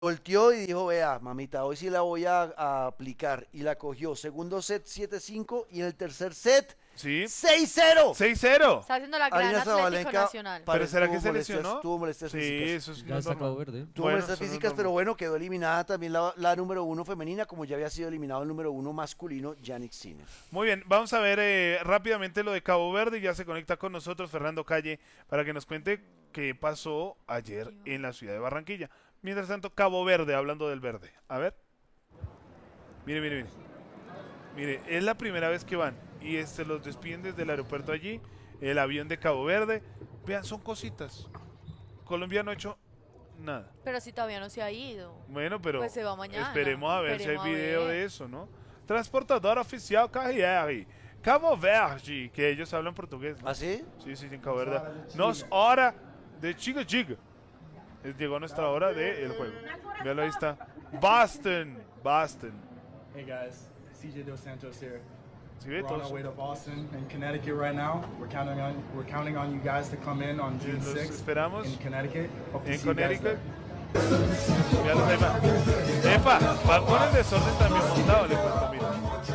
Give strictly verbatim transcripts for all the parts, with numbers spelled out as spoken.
Volteó y dijo, vea, mamita, hoy sí la voy a, a aplicar. Y la cogió. Segundo set, siete cinco. Y en el tercer set, Sí. seis cero. seis cero. Está haciendo la gran Arina Atlético Zabalenka, Nacional. ¿Pero parece- será tuvo que se molestias- lesionó? Tuvo molestias Sí, físicas. eso es Ya no está Cabo normal. Verde. Tuvo Bueno, molestias eso no es físicas, pero normal. bueno, quedó eliminada también la, la número uno femenina, como ya había sido eliminado el número uno masculino, Yannick Sinner. Muy bien, vamos a ver eh, rápidamente lo de Cabo Verde. Ya se conecta con nosotros Fernando Calle para que nos cuente qué pasó ayer en la ciudad de Barranquilla. Mientras tanto, Cabo Verde, hablando del verde. A ver. Mire, mire, mire. Mire, es la primera vez que van y este los despiden desde el aeropuerto allí, el avión de Cabo Verde. Vean, son cositas. Colombia no ha hecho nada. Pero si todavía no se ha ido. Bueno, pero Pues se va mañana. esperemos a ver Esperemos si a hay video ver. de eso, ¿no? Transportador oficial Carriere, Cabo Verde, que ellos hablan portugués, ¿no? ¿Ah, sí? Sí, sí, en Cabo Verde. Nos hora de chica chica. Eh, Llegó nuestra hora del juego. Véalo, ahí está. Boston, Boston. Hey guys, C J Dos Santos here. ¿Sí ve? We're on our Todos way to Boston and Connecticut right now. We're counting on we're counting on you guys to come in on June los sixth esperamos in Connecticut. Hope to en see you guys Connecticut. there. Véalos ahí va. Epa, van con el desorden también montado, le cuento, mira.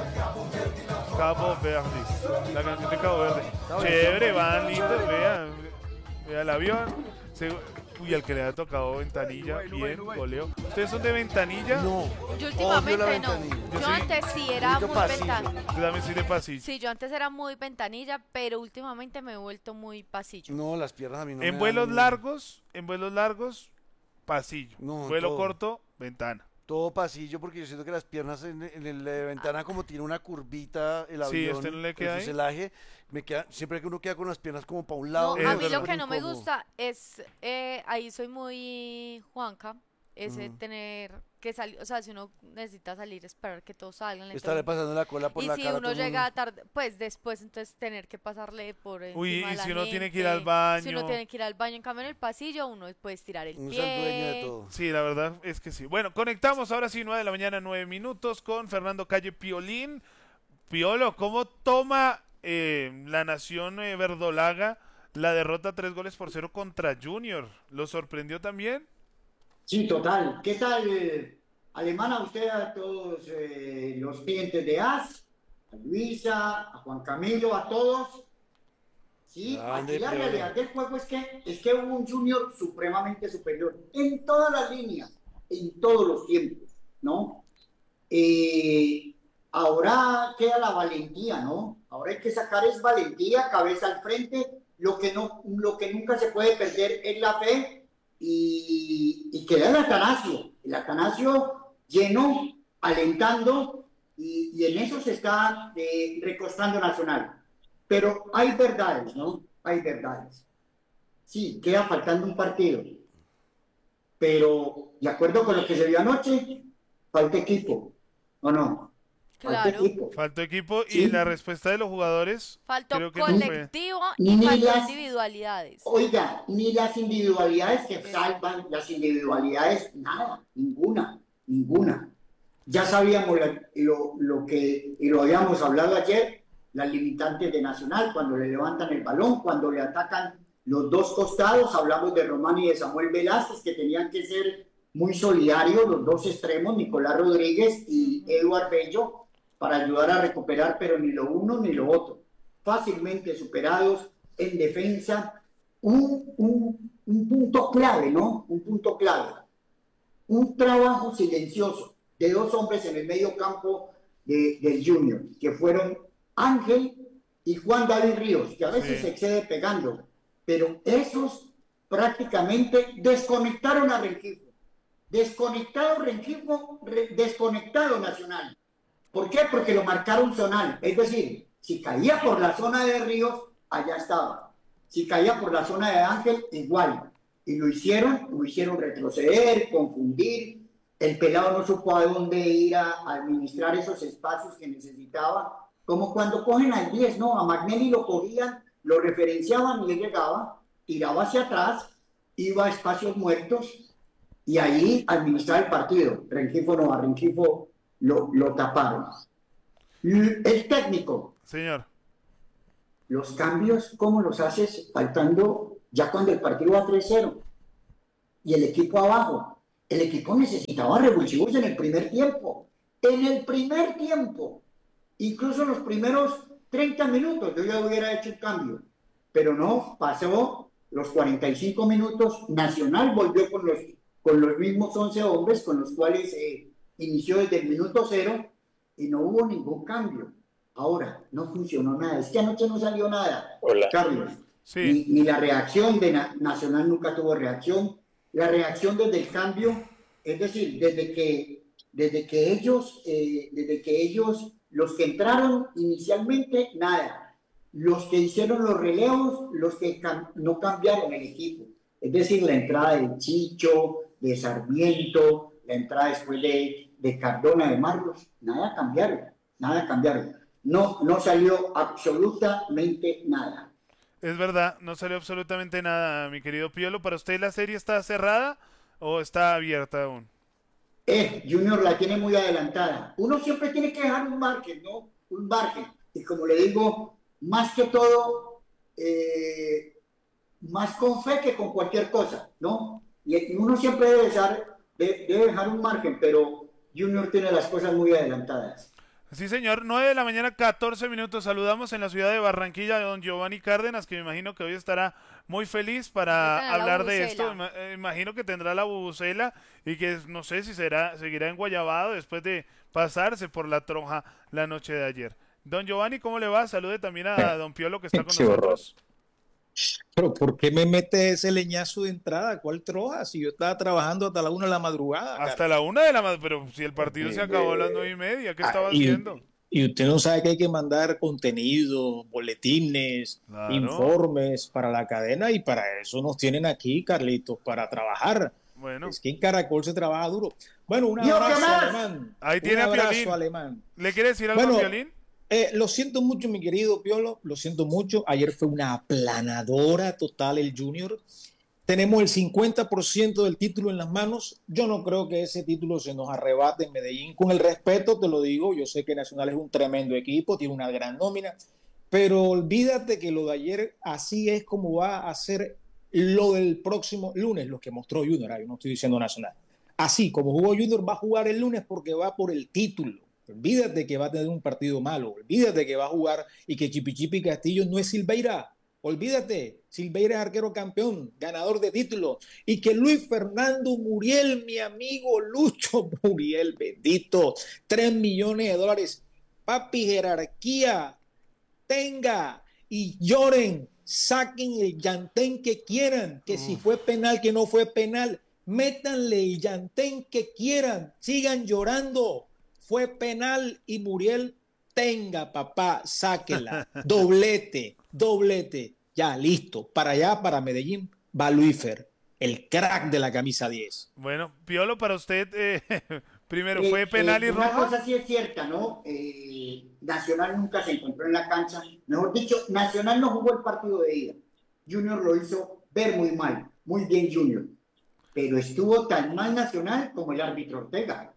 Cabo Verde, la canción de Cabo Verde. Chévere, van lindos, vean, vean el avión. Se- Uy, al que le ha tocado ventanilla, bien, goleo. ¿Ustedes son de ventanilla? No. Yo Odio últimamente la no. ventanilla. Yo, Yo sí. antes sí era Poquito muy pasillo. ventanilla. Yo también soy de pasillo. Sí, yo antes era muy ventanilla, pero últimamente me he vuelto muy pasillo. No, las piernas a mí no me En dan vuelos ni- largos, en vuelos largos, pasillo. No, Vuelo todo. corto, ventana. Todo pasillo, porque yo siento que las piernas en, en el de ventana, como tiene una curvita el Sí, avión, ¿a usted no le el queda ahí? fuselaje, me queda, siempre que uno queda con las piernas como para un lado. No, Es a me mí verdad. lo que parece no me incómodo. gusta es, eh, ahí soy muy Juanca, ese tener que salir, o sea, si uno necesita salir, esperar que todos salgan. Estarle entonces- pasando la cola por y la si cara. a uno todo el llega mundo. tarde, pues después entonces tener que pasarle por encima Uy, a y la si uno tiene que ir gente, al baño. Si uno tiene que ir al baño, en cambio en el pasillo uno puede estirar el Uno es pie. el dueño de todo. Sí, la verdad es que sí. Bueno, conectamos ahora sí, nueve de la mañana, nueve minutos, con Fernando Calle Piolín. Piolo, ¿cómo toma eh, la nación eh, verdolaga la derrota tres goles por cero contra Junior? ¿Lo sorprendió también? Sí, total. ¿Qué tal, eh, Alemana? A usted, a todos eh, los clientes de A S, a Luisa, a Juan Camilo, a todos. Sí, Grande, aquí la Piolo. realidad del juego es que, es que hubo un Junior supremamente superior en todas las líneas, en todos los tiempos, ¿no? Eh, ahora queda la valentía, ¿no? Ahora hay que sacar es valentía, cabeza al frente. Lo que, no, lo que nunca se puede perder es la fe y, y queda el Atanasio. El Atanasio lleno, alentando y, y en eso se está eh, recostando Nacional. Pero hay verdades, ¿no? Hay verdades. Sí, queda faltando un partido. Pero, de acuerdo con lo que se vio anoche, falta equipo, ¿o no? Falta Claro. equipo. Faltó equipo y Sí. la respuesta de los jugadores Faltó creo que no fue. colectivo Ni y faltó las- individualidades. Oiga, ni las individualidades que salvan, las individualidades, nada, ninguna, ninguna. Ya sabíamos la- lo, lo que, y lo habíamos hablado ayer, las limitantes de Nacional, cuando le levantan el balón, cuando le atacan los dos costados, hablamos de Román y de Samuel Velázquez, que tenían que ser muy solidarios, los dos extremos, Nicolás Rodríguez y Eduard Bello, para ayudar a recuperar, pero ni lo uno ni lo otro. Fácilmente superados en defensa. Un, un, un punto clave, ¿no? Un punto clave. Un trabajo silencioso de dos hombres en el medio campo de, del Junior, que fueron Ángel y Juan David Ríos, que a veces Sí. se excede pegando, pero esos prácticamente desconectaron a Rengifo. Desconectado Rengifo, re- desconectado Nacional. ¿Por qué? Porque lo marcaron zonal. Es decir, si caía por la zona de Ríos, allá estaba. Si caía por la zona de Ángel, igual. Y lo hicieron, lo hicieron retroceder, confundir. El pelado no supo a dónde ir a, a administrar esos espacios que necesitaba. Como cuando cogen al diez, ¿no? A Magnelli lo cogían, lo referenciaban y él llegaba, tiraba hacia atrás, iba a espacios muertos y ahí administrar el partido. Rengifo no, a Rengifo lo, lo taparon. L- El técnico, Señor. los cambios, ¿cómo los haces faltando ya cuando el partido va tres cero? Y el equipo abajo. El equipo necesitaba revulsivos en el primer tiempo. En el primer tiempo. Incluso en los primeros treinta minutos yo ya hubiera hecho el cambio. Pero no, pasó los cuarenta y cinco minutos. Nacional volvió con los, con los mismos once hombres con los cuales eh, inició desde el minuto cero y no hubo ningún cambio. Ahora, no funcionó nada. Es que anoche no salió nada, Hola. Carlos. Sí. Ni, ni la reacción de Na- Nacional nunca tuvo reacción. La reacción desde el cambio, es decir, desde que, desde que ellos, eh, desde que ellos, los que entraron inicialmente, nada. Los que hicieron los relevos, los que cam- no cambiaron el equipo. Es decir, la entrada de Chicho, de Sarmiento, la entrada después de, de Cardona, de Marcos, nada cambiaron, nada cambiaron. No, no salió absolutamente nada. Es verdad, no salió absolutamente nada, mi querido Piolo. ¿Para usted la serie está cerrada o está abierta aún? Eh, Junior la tiene muy adelantada. Uno siempre tiene que dejar un margen, ¿no? Un margen. Y como le digo, más que todo, eh, más con fe que con cualquier cosa, ¿no? Y, y uno siempre debe dejar, de- debe dejar un margen, pero Junior tiene las cosas muy adelantadas. Sí, señor. nueve de la mañana, catorce minutos. Saludamos en la ciudad de Barranquilla a don Giovanni Cárdenas, que me imagino que hoy estará muy feliz para Tendrá la hablar de bubucela. esto. Ima- eh, Imagino que tendrá la bubucela y que no sé si será seguirá en Guayabado después de pasarse por la tronja la noche de ayer. Don Giovanni, ¿cómo le va? Salude también a don Piolo que está con Sí, horror. nosotros. Pero ¿por qué me mete ese leñazo de entrada? ¿Cuál troja? Si yo estaba trabajando hasta la una de la madrugada. Hasta la una de la madrugada, pero si el partido se acabó a las nueve y media, ¿qué estaba Ah, y, haciendo? y usted no sabe que hay que mandar contenido, boletines, Claro. informes para la cadena y para eso nos tienen aquí, Carlitos, para trabajar. Bueno, Es que en Caracol se trabaja duro. Bueno, un ¿Y yo qué abrazo, más? Alemán. Ahí tiene un a abrazo, Piolín. Alemán. ¿le quiere decir algo Bueno, a Violín? Eh, lo siento mucho, mi querido Piolo, lo siento mucho. Ayer fue una aplanadora total el Junior. Tenemos el cincuenta por ciento del título en las manos. Yo no creo que ese título se nos arrebate en Medellín. Con el respeto te lo digo, yo sé que Nacional es un tremendo equipo, tiene una gran nómina, pero olvídate que lo de ayer así es como va a ser lo del próximo lunes, lo que mostró Junior. Ah, yo no estoy diciendo Nacional. Así como jugó Junior, va a jugar el lunes porque va por el título. Olvídate que va a tener un partido malo, olvídate que va a jugar y que Chipichipi Castillo no es Silveira, olvídate, Silveira es arquero campeón, ganador de título, y que Luis Fernando Muriel, mi amigo Lucho Muriel, bendito, tres millones de dólares, papi, jerarquía, tenga y lloren, saquen el llantén que quieran, que si fue penal, que no fue penal, métanle el llantén que quieran, sigan llorando. Fue penal y Muriel, tenga papá, sáquela, doblete, doblete, ya listo, para allá, para Medellín, va Luífer, el crack de la camisa diez. Bueno, Piolo, para usted, eh, primero, Eh, ¿fue penal eh, y una roja? cosa sí es cierta, ¿no? Eh, Nacional nunca se encontró en la cancha. Mejor dicho, Nacional no jugó el partido de ida. Junior lo hizo ver muy mal, muy bien Junior. Pero estuvo tan mal Nacional como el árbitro Ortega.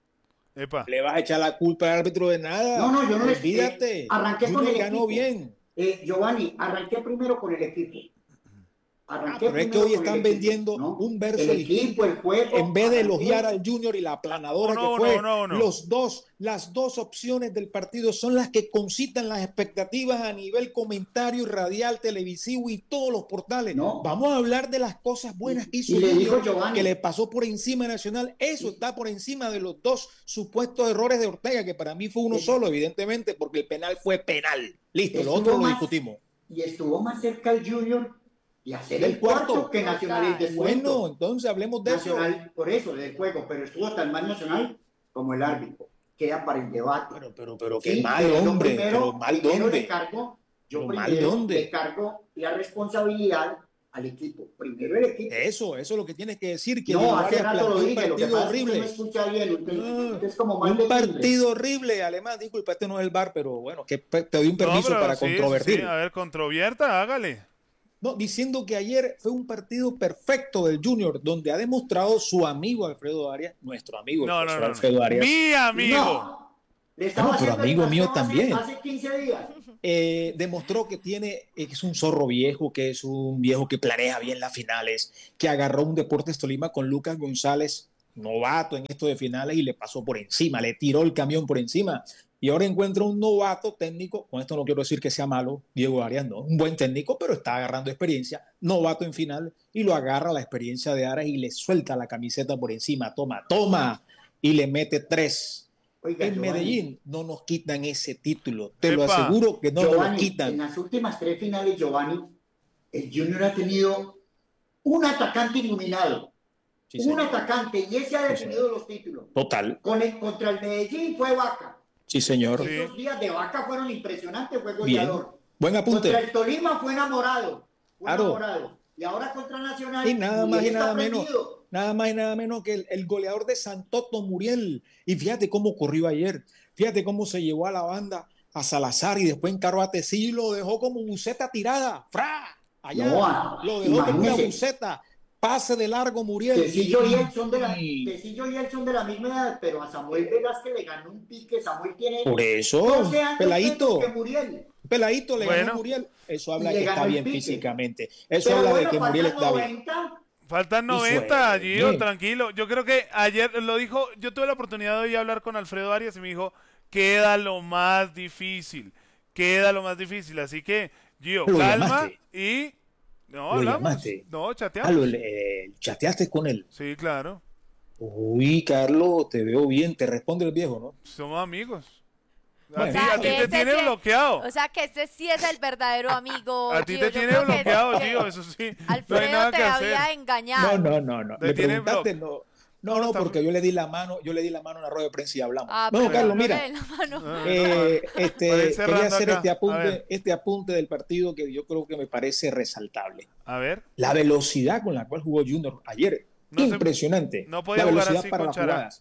Epa. ¿Le vas a echar la culpa al árbitro de nada? No, no, yo no les- Olvídate. eh, arranqué con Junior el ganó equipo. bien. Eh, Giovanni, arranqué primero con el equipo. Ah, Arranqué pero es que primero hoy con el están equipo, vendiendo ¿no? un verso El equipo, el juego. En vez de arranqué- elogiar al Junior y la aplanadora Uno, que uno, fue, uno, uno. los dos, las dos opciones del partido son las que concitan las expectativas a nivel comentario, radial, televisivo y todos los portales. No. Vamos a hablar de las cosas buenas que Y- hizo y le Junior, dijo Giovanni. que le pasó por encima a Nacional. Eso está por encima de los dos supuestos errores de Ortega, que para mí fue uno Sí. solo, evidentemente, porque el penal fue penal. Listo, lo Estuvo otro lo más- discutimos. Y estuvo más cerca el Junior de hacer Del el cuarto, cuarto. que Nacional y el descuento. Bueno, entonces hablemos de eso. Nacional, por eso, del juego, pero estuvo tan mal Nacional como el árbitro. Queda para el debate. Pero, pero, pero Sí, qué mal, pero yo hombre. primero- Pero mal primero dónde. le cargo, yo Pero mal primero dónde. le cargo la responsabilidad al equipo. Primero el equipo. Eso, eso es lo que tienes que decir. Que no, Diego hace Arias rato lo planteó un dije, lo que partido pasa es que horrible. no me escucha bien. Usted, Ah, usted es como mal de Un timbre. partido horrible, Alemán. Disculpa, este no es el bar, pero bueno, que pe- te doy un No, permiso pero para sí, controvertir. sí, a ver, controvierta, hágale. No, diciendo que ayer fue un partido perfecto del Junior, donde ha demostrado su amigo Alfredo Arias, nuestro amigo el No, no, profesor no. Alfredo no. Arias, Mi amigo. No, le estaba Bueno, pero haciendo el amigo mío paseo hace- también. Hace quince días. eh, demostró que tiene, eh, que es un zorro viejo, que es un viejo que planea bien las finales, que agarró un Deportes Tolima con Lucas González novato en esto de finales y le pasó por encima, le tiró el camión por encima. Y ahora encuentra un novato técnico, con esto no quiero decir que sea malo, Diego Arias no, un buen técnico, pero está agarrando experiencia, novato en final, y lo agarra la experiencia de Arias y le suelta la camiseta por encima, toma, toma, y le mete tres. Oiga, En Giovanni, Medellín no nos quitan ese título, te lo Epa. aseguro que no nos lo Giovanni, en quitan. las últimas tres finales, Giovanni, el Junior ha tenido un atacante iluminado, Sí, un señor. atacante, y ese ha Sí, definido los títulos. Total, Con el, contra el Medellín fue Vaca. sí señor. Sí. Esos días de Vaca fueron impresionantes, fue Bien, goleador. buen Contra apunte. el Tolima fue enamorado, fue Claro. enamorado. Y ahora contra Nacional, Y nada más él y está nada menos, prendido. nada más y nada menos que el, el goleador de Santoto, Muriel. Y fíjate cómo corrió ayer, fíjate cómo se llevó a la banda a Salazar y después encaró a Tecillo y lo dejó como buceta tirada. ¡Fra! Allá No, ah, lo dejó como una imagínese. buceta. Pase de largo, Muriel. Tecillo y él son de la, Y- Tecillo y él son de la misma edad, pero a Samuel Velázquez le ganó un pique. Samuel tiene Por eso, doce años peladito, menos que Muriel. peladito le Bueno. ganó a Muriel. Eso habla Y le que está ganó el bien pique. físicamente. Eso Pero habla bueno, de que Muriel faltan está bien. noventa. Faltan Y noventa, sueñe. Gio, tranquilo. Yo creo que ayer lo dijo, yo tuve la oportunidad de hoy hablar con Alfredo Arias y me dijo, queda lo más difícil, queda lo más difícil. Así que, Gio, Lo calma llamaste. y... No, Lo hablamos. llamaste. No, Ah, chateamos. lo- eh, chateaste con él. Sí, claro. Uy, Carlos, te veo bien. Te responde el viejo, ¿no? Somos amigos. A Bueno. ti, O sea, a ti que te ese tiene sí es- bloqueado. O sea que este sí es el verdadero amigo. A ti Gio. te Yo tiene creo que- bloqueado, que Gio, eso sí. No hay Alfredo nada te que hacer. había engañado. No, no, no, no. Le Le tiene preguntaste, bloque. no. No, No, no, está porque bien. yo le di la mano, yo le di la mano en la rueda de prensa y hablamos. Ah, Bueno, pero Carlos, no mira, le den la mano. Ah, eh, Para este, ir quería cerrando hacer acá. este A apunte, ver. este apunte del partido que yo creo que me parece resaltable. A ver. La velocidad con la cual jugó Junior ayer, No se- impresionante. no podía la jugar velocidad así para con las Chará. jugadas.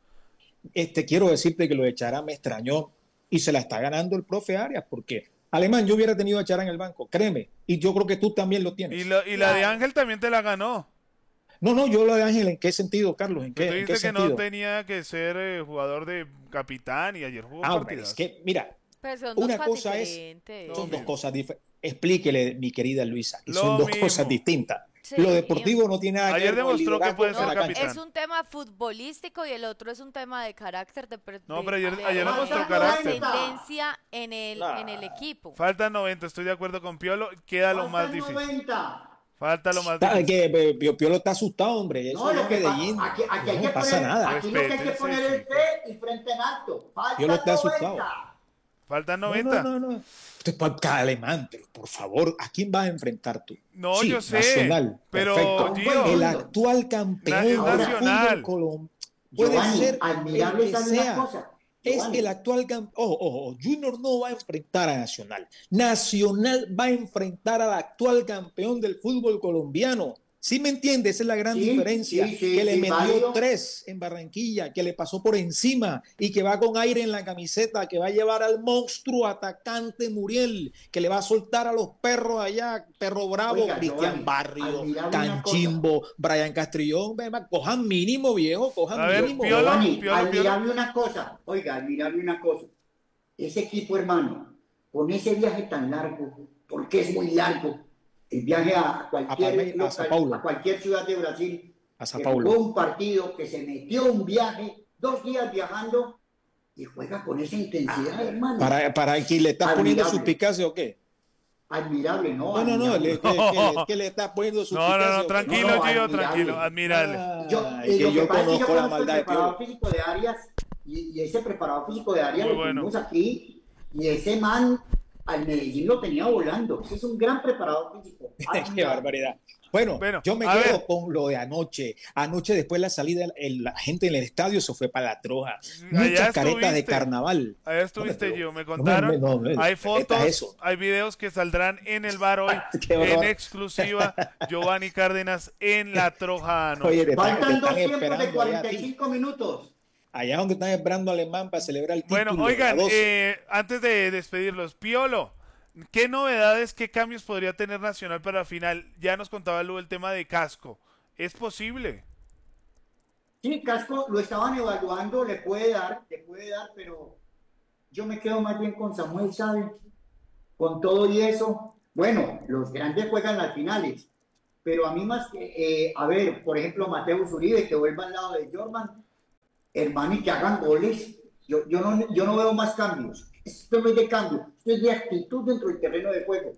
Este, quiero decirte que lo de Chará me extrañó y se la está ganando el profe Arias, porque Alemán, yo hubiera tenido a Chará en el banco, créeme, y yo creo que tú también lo tienes. Y, lo- y la de Claro. Ángel también te la ganó. No, no, yo lo de Ángel, ¿en qué sentido, Carlos? ¿En Tú qué, en qué dijiste que sentido? no tenía que ser eh, jugador de capitán y ayer jugó Ah, hombre, partidas. es que, mira, Pero son Una dos cosas cosa es- diferentes. son No, dos mi- cosas diferentes. Explíquele, mi querida Luisa, que Lo son dos mismo. cosas distintas. Sí. Lo deportivo no tiene nada que Ayer ver con el demostró que liderazgo puede en ser la No, cancha. capitán. es un tema futbolístico y el otro es un tema de carácter, de, per- No, de- pero ayer- de- ayer de demostró carácter. trascendencia en el, Nah. en el equipo. Faltan noventa, estoy de acuerdo con Piolo. Queda lo más Faltan difícil. noventa. Falta lo más Está- difícil. que eh, Pio- Piolo está asustado, hombre. Eso No, no, lo que Medellín. pasa, aquí, aquí hay no que pasa poner, nada. aquí lo que hay que Respétense, poner es chicos. fe y frente en alto. Faltan Yo lo está asustado. noventa. Faltan No, noventa. no, no, no. Usted es para alemán, pero por favor, ¿a quién vas a enfrentar tú? No, Sí, yo sé. Nacional, Pero, perfecto. Gio, El actual campeón Na- es del nacional. fútbol colombiano puede Giovanni, ser admirable el que sabe una sea. cosa. Es Giovanni, el actual campeón. Ojo, ojo, Junior no va a enfrentar a Nacional. Nacional va a enfrentar al actual campeón del fútbol colombiano. ¿Sí me entiendes? Esa es la gran Sí, diferencia. sí, sí, que le sí, metió válido. tres en Barranquilla, que le pasó por encima y que va con aire en la camiseta, que va a llevar al monstruo atacante Muriel, que le va a soltar a los perros allá, Perro Bravo, Oiga, Cristian Giovanni, Barrio, admirable una Canchimbo, Brian Castrillón. Ve, va, cojan mínimo, viejo, cojan A ver, mínimo. Piolo, Giovanni, Piolo, admirable una cosa. Oiga, admirable una cosa. Ese equipo, hermano, con ese viaje tan largo, porque es muy largo, el viaje a cualquier, Palme- a Sao Paulo. a cualquier ciudad de Brasil, A Sao que Paulo. jugó un partido, que se metió un viaje, dos días viajando, y juega con esa intensidad, hermano. Para, para aquí le estás poniendo Admirable. suspicacia o qué? Admirable, ¿no? No, no, no, Admirable. le, que, que le, que le estás poniendo No, suspicacia. no, no, o qué? tranquilo, No, no, Gio, admirable. tranquilo, admirable. Yo, Ay, y que lo yo que pasa es que yo conozco la conozco el maldad de preparador Piolo. físico de Arias y, y ese preparador físico de Arias Muy lo bueno. tuvimos aquí y ese man al Medellín lo tenía volando. Ese es un gran preparador físico. Qué barbaridad. Bueno, Bueno, yo me a quedo ver. con lo de anoche. Anoche, después de la salida, el- la gente en el estadio se fue para la troja. Allá Muchas caretas de estuviste. carnaval. Allá estuviste, No, Gio, me no, contaron. no, no, no, Hay respeta fotos, eso. hay videos que saldrán en el bar hoy. Qué En horror. exclusiva, Giovanni Cárdenas en la Troja anoche. Oye, te están, te Faltan dos están tiempos de esperando allá, a cuarenta y ti. cinco minutos. Allá donde están esperando a Alemán para celebrar el título. Bueno, a oigan, las doce. eh, antes de despedirlos, Piolo, ¿qué novedades, qué cambios podría tener Nacional para la final? Ya nos contaba Lu el tema de Casco. ¿Es posible? Sí, Casco lo estaban evaluando, le puede dar, le puede dar, pero yo me quedo más bien con Samuel, ¿sabe? Con todo y eso. Bueno, los grandes juegan las finales, pero a mí más que, eh, a ver, por ejemplo, Mateus Uribe, que vuelva al lado de Jordan, hermano, y que hagan goles. Yo, yo, no, yo no veo más cambios. Esto no es de cambio, esto es de actitud dentro del terreno de juego.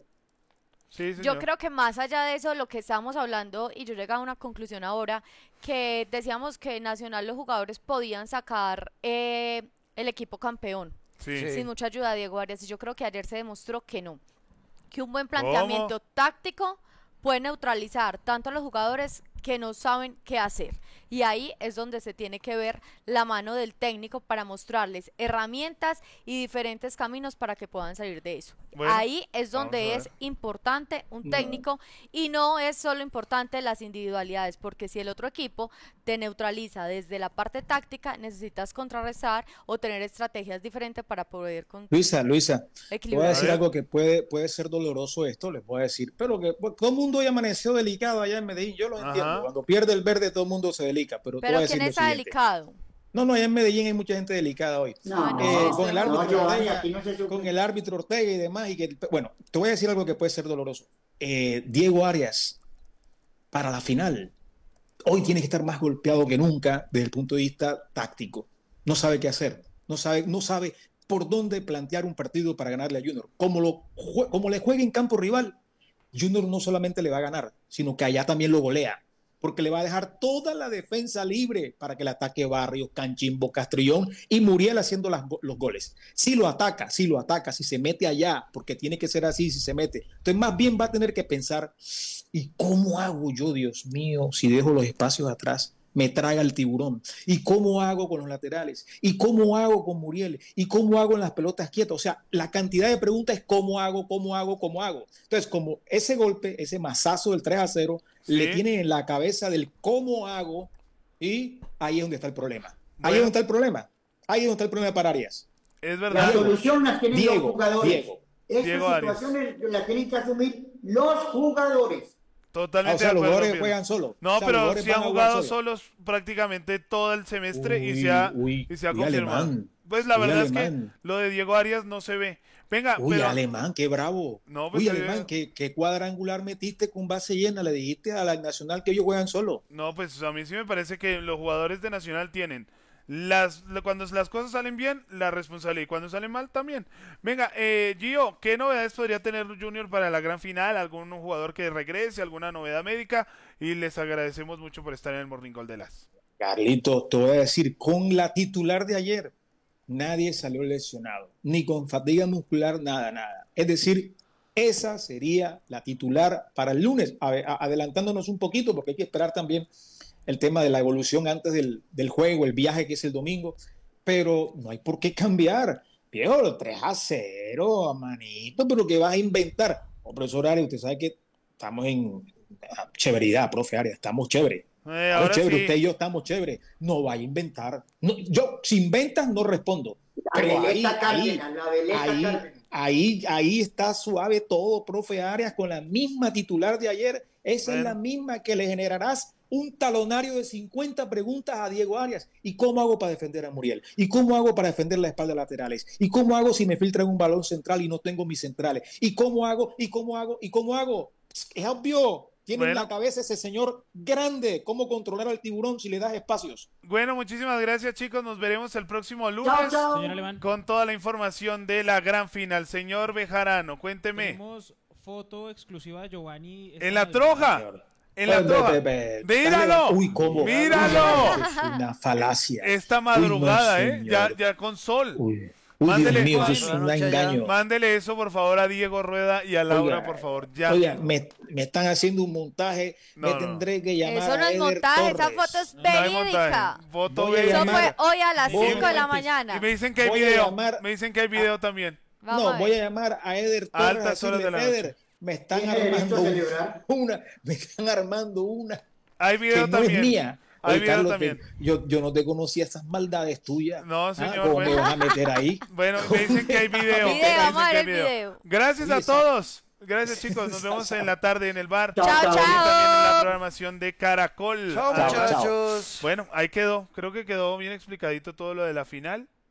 Sí, señor. Yo creo que más allá de eso, lo que estábamos hablando, y yo llegué a una conclusión ahora, que decíamos que en Nacional los jugadores podían sacar eh, el equipo campeón, Sí. Sí. sin mucha ayuda de Diego Arias, y yo creo que ayer se demostró que no, que un buen planteamiento táctico puede neutralizar tanto a los jugadores que no saben qué hacer. Y ahí es donde se tiene que ver la mano del técnico para mostrarles herramientas y diferentes caminos para que puedan salir de eso. Bueno, ahí es vamos donde a es ver. importante un técnico y no es solo importante las individualidades, porque si el otro equipo te neutraliza desde la parte táctica, necesitas contrarrestar o tener estrategias diferentes para poder con- Luisa, Luisa, te voy a equilibrar. decir A ver. algo que puede, puede ser doloroso esto, les voy a decir, pero que pues, todo el mundo hoy amaneció delicado allá en Medellín, yo lo Ajá. entiendo, cuando pierde el verde todo el mundo se delica, pero, te voy Pero a decir ¿quién lo está siguiente. delicado? No, no, allá en Medellín hay mucha gente delicada hoy. No, no, Eh, no, con el no, árbitro Giovanni, Ortega, aquí no se sufre. con el árbitro Ortega y demás, y que, bueno, te voy a decir algo que puede ser doloroso. Eh, Diego Arias, para la final, hoy tiene que estar más golpeado que nunca desde el punto de vista táctico. No sabe qué hacer, no sabe, no sabe por dónde plantear un partido para ganarle a Junior. Como, lo, jue- como le juegue en campo rival, Junior no solamente le va a ganar, sino que allá también lo golea, porque le va a dejar toda la defensa libre para que le ataque Barrios, Canchimbo, Castrillón y Muriel haciendo las, los goles. Si lo ataca, si lo ataca, si se mete allá, porque tiene que ser así, si se mete. Entonces más bien va a tener que pensar, ¿y cómo hago yo, Dios mío, si dejo los espacios atrás? Me traga el tiburón. ¿Y cómo hago con los laterales? ¿Y cómo hago con Muriel? ¿Y cómo hago en las pelotas quietas? O sea, la cantidad de preguntas es cómo hago, cómo hago, cómo hago. Entonces, como ese golpe, ese mazazo del tres a cero, Sí. le tiene en la cabeza del cómo hago, y ahí es donde está el problema. Ahí Bueno. es donde está el problema. Ahí es donde está el problema para Arias. Es La verdad. solución la tienen los Diego, jugadores. Diego. Esta Diego Arias. situación la tienen que asumir los jugadores. Ah, Totalmente o sea, de los acuerdo, jugadores Piero. juegan solos. No, O sea, los pero jugadores sí van han a jugar jugado solos. solos prácticamente todo el semestre y Uy, se ha, uy, y se ha uy, confirmado. Alemán. Pues la Uy, verdad es que Alemán. lo de Diego Arias no se ve. Venga, Uy, pero Alemán, qué bravo. No, pues, Uy, se ve- Alemán, qué, qué cuadrangular metiste con base llena. Le dijiste a la Nacional que ellos juegan solo. no, pues a mí sí me parece que los jugadores de Nacional tienen las lo- cuando las cosas salen bien, la responsabilidad y cuando salen mal también. Venga, eh, Gio, ¿qué novedades podría tener Junior para la gran final? ¿Algún jugador que regrese? ¿Alguna novedad médica? Y les agradecemos mucho por estar en el Morning Call de las. Carlito, te voy a decir, con la titular de ayer, nadie salió lesionado, ni con fatiga muscular, nada, nada. Es decir, esa sería la titular para el lunes, a- a- adelantándonos un poquito, porque hay que esperar también el tema de la evolución antes del, del juego, el viaje que es el domingo, pero no hay por qué cambiar. Viejo, tres a cero, manito, pero ¿qué vas a inventar? Oh, profesor Arias, usted sabe que estamos en chéveridad, profe Arias, estamos chévere. Eh, Estamos ahora chévere, sí. usted y yo estamos chévere. No vaya a inventar. No, yo, si inventas, no respondo. La Pero ahí, veleta ahí, Cárdenas, la veleta ahí, Cárdenas. ahí, ahí está suave todo, profe Arias, con la misma titular de ayer. Esa Bueno. es la misma que le generarás un talonario de cincuenta preguntas a Diego Arias. ¿Y cómo hago para defender a Muriel? ¿Y cómo hago para defender las espaldas laterales? ¿Y cómo hago si me filtran un balón central y no tengo mis centrales? ¿Y cómo hago? ¿Y cómo hago? ¿Y cómo hago? Es obvio. Tiene en Bueno. la cabeza ese señor grande. ¿Cómo controlar al tiburón si le das espacios? Bueno, muchísimas gracias, chicos. Nos veremos el próximo lunes Chao, chao. Señor Alemán, con toda la información de la gran final. Señor Bejarano, cuénteme. tenemos foto exclusiva de Giovanni. En la esta troja. En la Ve, troja. ve, ve, ve. ¡Míralo! Uy, ¿cómo? ¡Míralo! Uy, es una falacia. Esta madrugada, Uy, no, ¿eh? Ya, señor. ya con sol. Uy, uy, Mándele- Dios mío, eso es Buenas un noches, engaño. Mándele eso, por favor, a Diego Rueda y a Laura, Oiga, por favor. Ya. Oiga, me, me están haciendo un montaje. No, me no. tendré que llamar Eso no a es Eder montaje, esa Torres. foto es No hay verídica. montaje. Foto Voy a Eso verídica. fue hoy a las Voy a cinco de la llamar- mañana. Y me dicen que hay Voy a video. llamar- Me dicen que hay video también. Vamos No, a ver. voy a llamar a Eder A Torres. altas a horas decirle, de la noche. Eder, me están Tiene derecho armando a un- celebrar. una, me están armando una Hay que video no también. es mía. Hay Oye, video Carlos, también. te- yo, yo no te conocía esas maldades tuyas. No, Ah, señor, ¿cómo bueno. me vas a meter ahí? Bueno, me dicen que hay video. Me Video, dicen vamos a que ver hay el video. Gracias a Oye, esa- todos. Gracias, chicos. Nos vemos en la tarde en el bar. Chao, Chao, chao. Y también en la chao. programación de Caracol. Chao, Ah, chao. muchachos. Bueno, ahí quedó. Creo que quedó bien explicadito todo lo de la final.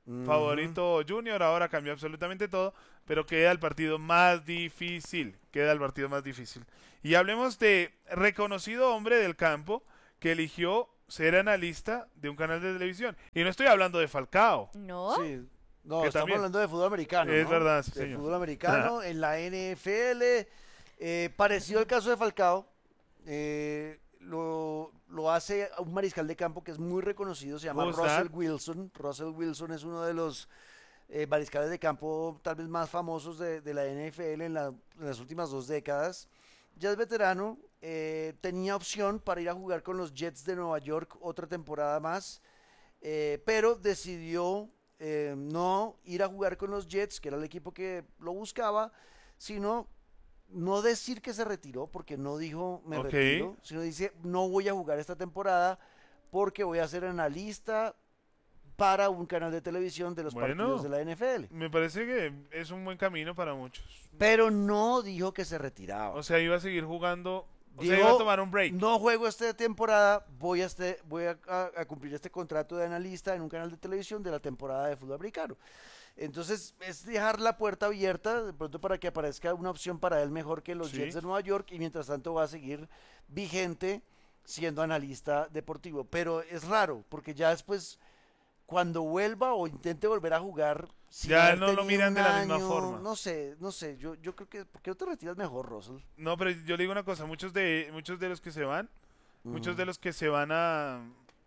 Ujú. favorito Junior, ahora cambió absolutamente todo, pero queda el partido más difícil, queda el partido más difícil. Y hablemos de reconocido hombre del campo que eligió ser analista de un canal de televisión. Y no estoy hablando de Falcao. ¿No? Sí. No, Que estamos también. hablando de fútbol americano. Es ¿no? verdad, sí, de señor. fútbol americano en la N F L. Eh, parecido al caso de Falcao. Eh, lo, lo hace un mariscal de campo que es muy reconocido. Se llama Who's Russell that? Wilson. Russell Wilson es uno de los eh, mariscales de campo tal vez más famosos de, de la N F L en, la- en las últimas dos décadas. Ya es veterano. eh, tenía opción para ir a jugar con los Jets de Nueva York otra temporada más. eh, pero decidió eh, no ir a jugar con los Jets, que era el equipo que lo buscaba, sino no decir que se retiró, porque no dijo me Ok. retiro, sino dice no voy a jugar esta temporada porque voy a ser analista para un canal de televisión de los Bueno. partidos de la N F L. Me parece que es un buen camino para muchos. Pero no dijo que se retiraba. O sea, iba a seguir jugando, o sea, Dijo, iba a tomar un break. No juego esta temporada, voy, a, este, voy a, a- a cumplir este contrato de analista en un canal de televisión de la temporada de fútbol americano. Entonces es dejar la puerta abierta de pronto para que aparezca una opción para él mejor que los Sí. Jets de Nueva York, y mientras tanto va a seguir vigente siendo analista deportivo. Pero es raro porque ya después, cuando vuelva o intente volver a jugar, sin Ya haber no lo tenido miran un de la misma año, forma. No sé, no sé, yo, yo creo que ¿por qué no te retiras mejor, Russell? No, pero yo le digo una cosa, muchos de muchos de los que se van, muchos Ujú. de los que se van a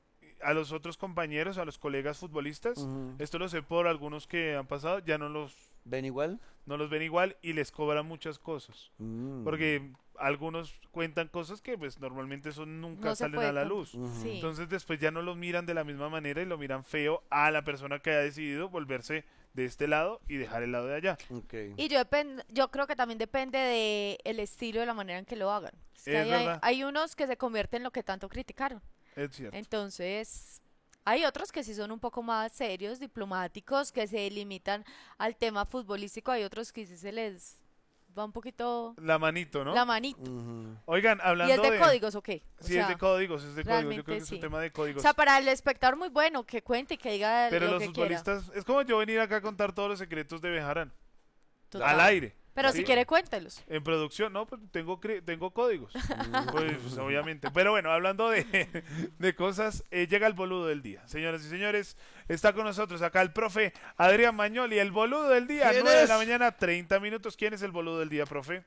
a los otros compañeros, a los colegas futbolistas, Ujú. esto lo sé por algunos que han pasado, ya no los ¿Ven igual? no los ven igual y les cobran muchas cosas, Mm. porque algunos cuentan cosas que pues normalmente eso nunca No se salen puede a la con- luz. Ujú. Sí. Entonces después ya no los miran de la misma manera y lo miran feo a la persona que ha decidido volverse de este lado y dejar el lado de allá. Ok. Y yo, depen- yo creo que también depende de el estilo, de la manera en que lo hagan. Es que Es hay, hay- verdad. hay unos que se convierten en lo que tanto criticaron. Es cierto. Entonces, hay otros que sí son un poco más serios, diplomáticos, que se limitan al tema futbolístico. Hay otros que sí se les va un poquito La manito, ¿no? la manito. Ujú. Oigan, hablando ¿Y es de, códigos o qué? O Sí, sea, es de códigos, es de códigos. Yo realmente creo que es un sí. tema de o códigos. sea, para el espectador muy bueno, que cuente y que diga Pero lo los que quiera. futbolistas, es como yo venir acá a contar todos los secretos de Bejarán. Total. Al aire. Pero ¿sí? si quiere, cuéntelos. En producción, no, pues tengo, cre- tengo códigos. Pues, pues, obviamente. Pero bueno, hablando de, de cosas, eh, llega el boludo del día. Señoras y señores, está con nosotros acá el profe Adrián Mañoli, el boludo del día, ¿Quién nueve de es? la mañana, treinta minutos. ¿Quién es el boludo del día, profe?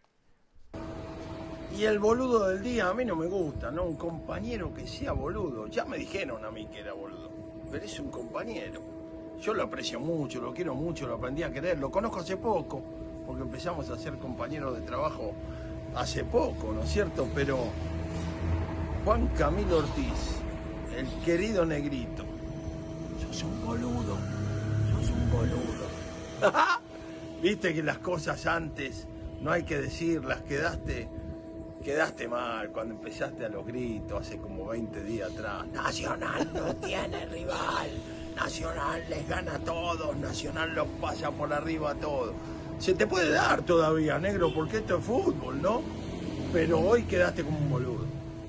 Y el boludo del día a mí no me gusta, ¿no? Un compañero que sea boludo. Ya me dijeron a mí que era boludo, pero es un compañero. Yo lo aprecio mucho, lo quiero mucho, lo aprendí a querer. Lo conozco hace poco, porque empezamos a ser compañeros de trabajo hace poco, ¿no es cierto? Pero Juan Camilo Ortiz, el querido negrito, sos un boludo, sos un boludo. Viste que las cosas antes no hay que decirlas, quedaste... Quedaste mal cuando empezaste a los gritos hace como veinte días atrás. Nacional no tiene rival. Nacional les gana a todos. Nacional los pasa por arriba a todos. Se te puede dar todavía, negro, porque esto es fútbol, ¿no? Pero hoy quedaste como un boludo.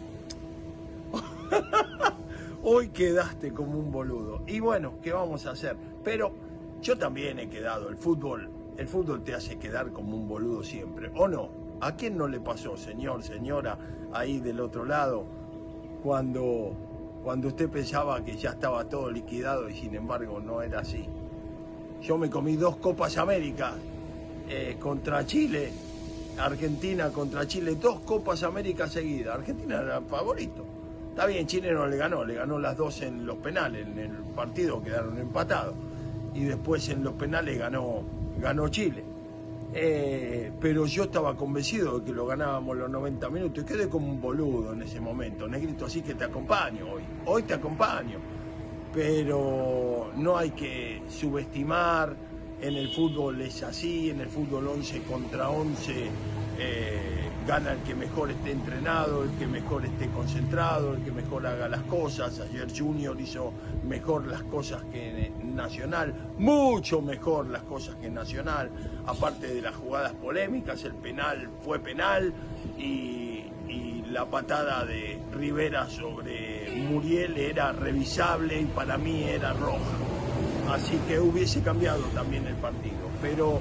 Hoy quedaste como un boludo. Y bueno, ¿qué vamos a hacer? Pero yo también he quedado. El fútbol, el fútbol te hace quedar como un boludo siempre, ¿o no? ¿A quién no le pasó, señor, señora, ahí del otro lado, cuando, cuando usted pensaba que ya estaba todo liquidado y sin embargo no era así? Yo me comí dos Copas América eh, contra Chile, Argentina contra Chile, dos Copas América seguidas. Argentina era el favorito. Está bien, Chile no le ganó, le ganó las dos en los penales, en el partido quedaron empatados. Y después en los penales ganó, ganó Chile. Eh, pero yo estaba convencido de que lo ganábamos los noventa minutos y quedé como un boludo en ese momento, negrito, así que te acompaño hoy, hoy te acompaño, pero no hay que subestimar, en el fútbol es así, en el fútbol once contra once eh, gana el que mejor esté entrenado, el que mejor esté concentrado, el que mejor haga las cosas. Ayer Junior hizo mejor las cosas que Nacional, mucho mejor las cosas que Nacional, aparte de las jugadas polémicas, el penal fue penal y, y la patada de Rivera sobre Muriel era revisable y para mí era roja. así que hubiese cambiado también el partido. Pero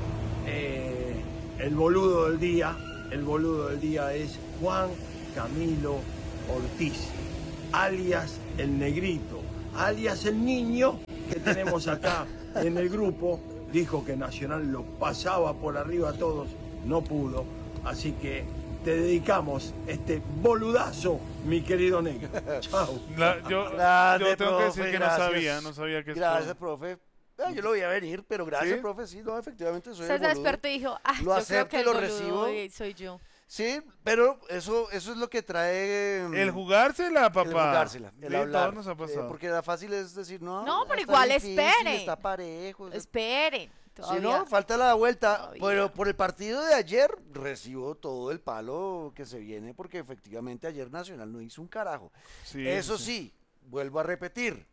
eh, el boludo del día, el boludo del día es Juan Camilo Ortiz, alias el negrito, alias el niño que tenemos acá en el grupo. Dijo que Nacional lo pasaba por arriba a todos, no pudo, así que te dedicamos este boludazo, mi querido negro. Chao. La- yo, Grande, yo tengo que decir profe, que no gracias. sabía, no sabía que esto... Gracias, profe. Ah, yo lo voy a venir, pero gracias, ¿Sí? profe. Sí, no, efectivamente soy Usted el se boludo. despertó y dijo, ah, Lo yo creo acepto que y el lo boludo recibo. hoy soy yo. Sí, pero eso, eso es lo que trae... mm, El jugársela, papá. El jugársela, el Sí, hablar. todos nos ha Eh, pasado. porque era fácil es decir, no, No, pero está igual difícil, espere. Está parejo. está- Espere. Si Todavía. no, falta la vuelta. Todavía. Pero por el partido de ayer recibo todo el palo que se viene porque efectivamente ayer Nacional no hizo un carajo. Sí, Eso sí. sí, vuelvo a repetir,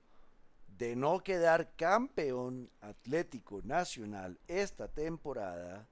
de no quedar campeón Atlético Nacional esta temporada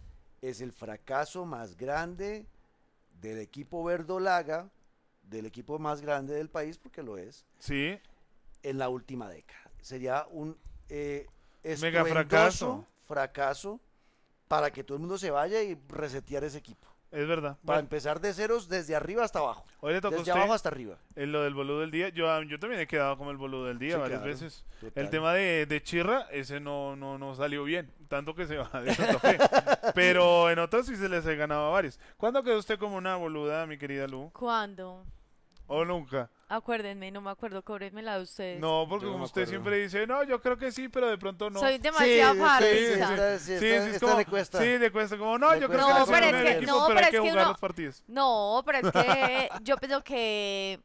es el fracaso más grande del equipo verdolaga, del equipo más grande del país, porque lo es, Sí, en la última década. Sería un eh, Mega estruendoso fracaso. fracaso para que todo el mundo se vaya y resetear ese equipo. es verdad. Para Bueno, empezar de ceros desde arriba hasta abajo. hoy le tocó a Desde usted abajo hasta arriba. en lo del boludo del día. Yo, yo también he quedado como el boludo del día Sí, varias claro, veces. total. El tema de, de Chirra, ese no, no, no salió bien. Tanto que se va de Santa Fe. Pero en otros sí se les he ganado a varios. ¿Cuándo quedó usted como una boluda, mi querida Lu? ¿Cuándo? ¿O nunca? Acuérdenme, no me acuerdo, cóbrenmela de ustedes. No, porque Yo no como me usted acuerdo. siempre dice, no, yo creo que sí, pero de pronto no. Soy demasiado sí, farsa. sí, sí, esta- sí, Sí, esta- sí, es esta como- le cuesta. Sí, le cuesta. Como, no, Le yo creo cuesta. que No, no, pero somos es el que- equipo, no, pero pero hay es que que jugar uno- los partidos. No, pero es que yo pienso que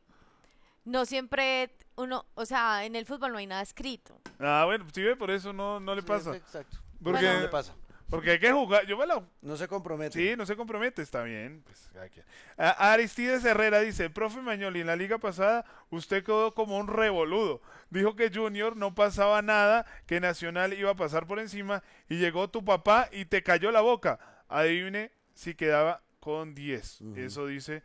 no siempre uno, o sea, en el fútbol no hay nada escrito. Ah, bueno, sí, ve, por eso no, no le Sí, pasa. Exacto. Porque, No le pasa. porque hay que jugar. Yo me la No se compromete. Sí, no se compromete, está bien. Pues, hay que- A- Aristides Herrera dice, profe Mañoli, en la liga pasada usted quedó como un revoludo. Dijo que Junior no pasaba nada, que Nacional iba a pasar por encima y llegó tu papá y te cayó la boca. Adivine si quedaba con diez. Ujú. Eso dice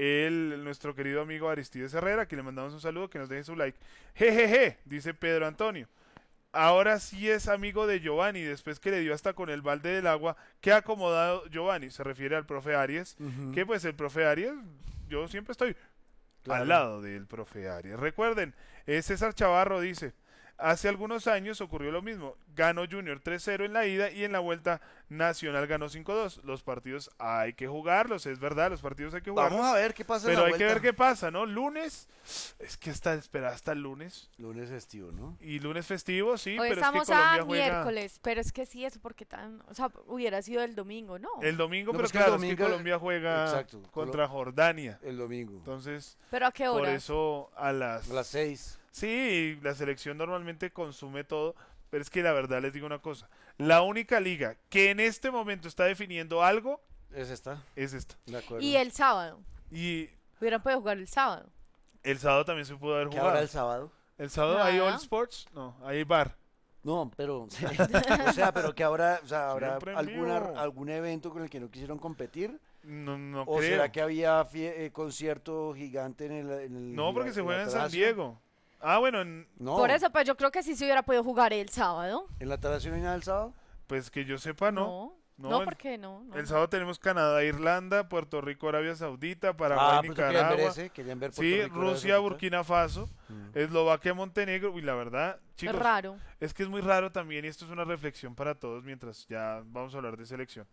el, nuestro querido amigo Aristides Herrera, que le mandamos un saludo, que nos deje su like. Jejeje, dice Pedro Antonio. Ahora sí es amigo de Giovanni, después que le dio hasta con el balde del agua. ¿Qué ha acomodado Giovanni? Se refiere al profe Arias. Ujú. Que pues el profe Arias, yo siempre estoy Claro. al lado del profe Arias. Recuerden, eh, César Chavarro dice, hace algunos años ocurrió lo mismo. Ganó Junior tres cero en la ida y en la vuelta Nacional ganó cinco dos. Los partidos hay que jugarlos, es verdad, los partidos hay que jugarlos. Vamos a ver qué pasa en Pero la hay que ver vuelta. qué pasa, ¿no? Lunes, es que está esperada hasta el lunes. Lunes festivo, ¿no? Y lunes festivo, sí, Hoy pero estamos es que Colombia a juega miércoles, pero es que sí, eso porque tan, o sea, hubiera sido el domingo, ¿no? el domingo, No, pero pues que el claro, es domingo- que Colombia juega Exacto, contra Jordania. El domingo. Entonces, Pero a qué por hora? eso a las... A las seis. Sí, la selección normalmente consume todo, pero es que la verdad les digo una cosa. La única liga que en este momento está definiendo algo Es esta. es esta. De acuerdo. Y el sábado. Y Hubieran podido jugar el sábado. el sábado también se pudo haber ¿Qué jugado. habrá el sábado? ¿El sábado hay Nada. All Sports? No, hay bar. No, pero, o sea, pero que habrá, o sea, habrá Siempre en alguna, vivo. algún evento con el que no quisieron competir, No, no o creo. será que había fie- eh, concierto gigante en el, en el No, porque se en juega la en San Taracio? Diego. Ah, bueno, en- No, Por eso, pues yo creo que sí se hubiera podido jugar el sábado. en la Taracio no hay nada el sábado. pues que yo sepa, no. No, No, no, el- ¿por qué no? No. El sábado tenemos Canadá, Irlanda, Puerto Rico, Arabia Saudita, Paraguay, Ah, pues querían ver Nicaragua. ese, querían ver Puerto Sí, Rico, Arabia Rusia, Saudita. Burkina Faso, Mm. Eslovaquia, Montenegro. Uy, la verdad, Es chicos, raro. es que es muy raro también, y esto es una reflexión para todos mientras ya vamos a hablar de selección.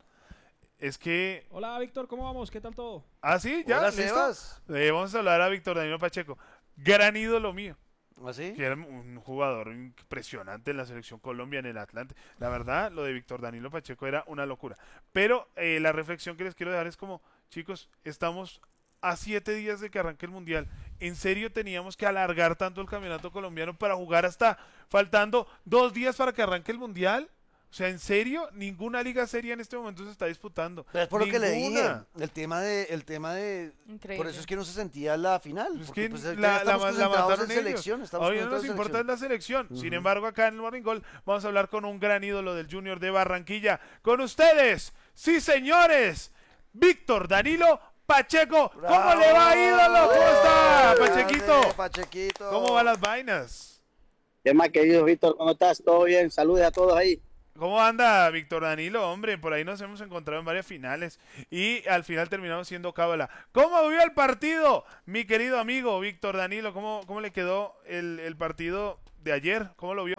Es que... Hola, Víctor, ¿cómo vamos? ¿Qué tal todo? Ah, sí, ya, Hola, ¿listo? Sebas. Eh, vamos a hablar a Víctor Danilo Pacheco. Gran ídolo mío. ¿Así? Que era un jugador impresionante en la selección Colombia, en el Atlante. La verdad, lo de Víctor Danilo Pacheco era una locura. Pero eh, la reflexión que les quiero dejar es como, chicos, estamos a siete días de que arranque el Mundial. ¿En serio teníamos que alargar tanto el campeonato colombiano para jugar hasta faltando dos días para que arranque el Mundial? O sea, ¿en serio? Ninguna liga seria en este momento se está disputando. Pero es por lo que le dije, Ninguna. el tema de, el tema de, Increíble. por eso es que no se sentía la final, Es porque que pues, la, ahorita la, estamos la concentrados mataron en selección, ellos. estamos Hoy no nos concentrados en importa es selección. la selección. Sin Ujú. embargo, acá en el Morning Goal vamos a hablar con un gran ídolo del Junior de Barranquilla. Con ustedes, sí señores, Víctor Danilo Pacheco. ¿Cómo ¡Bravo! le va, ídolo? ¿Cómo está, ¡Eh! Pachequito? Grande, Pachequito. ¿Cómo van las vainas? ¿Qué más, querido Víctor? ¿Cómo estás? ¿Todo bien? Saludos a todos ahí. ¿Cómo anda Víctor Danilo? Hombre, por ahí nos hemos encontrado en varias finales y al final terminamos siendo cábala. ¿Cómo vio el partido, mi querido amigo Víctor Danilo? ¿Cómo, cómo le quedó el, el partido de ayer? ¿Cómo lo vio?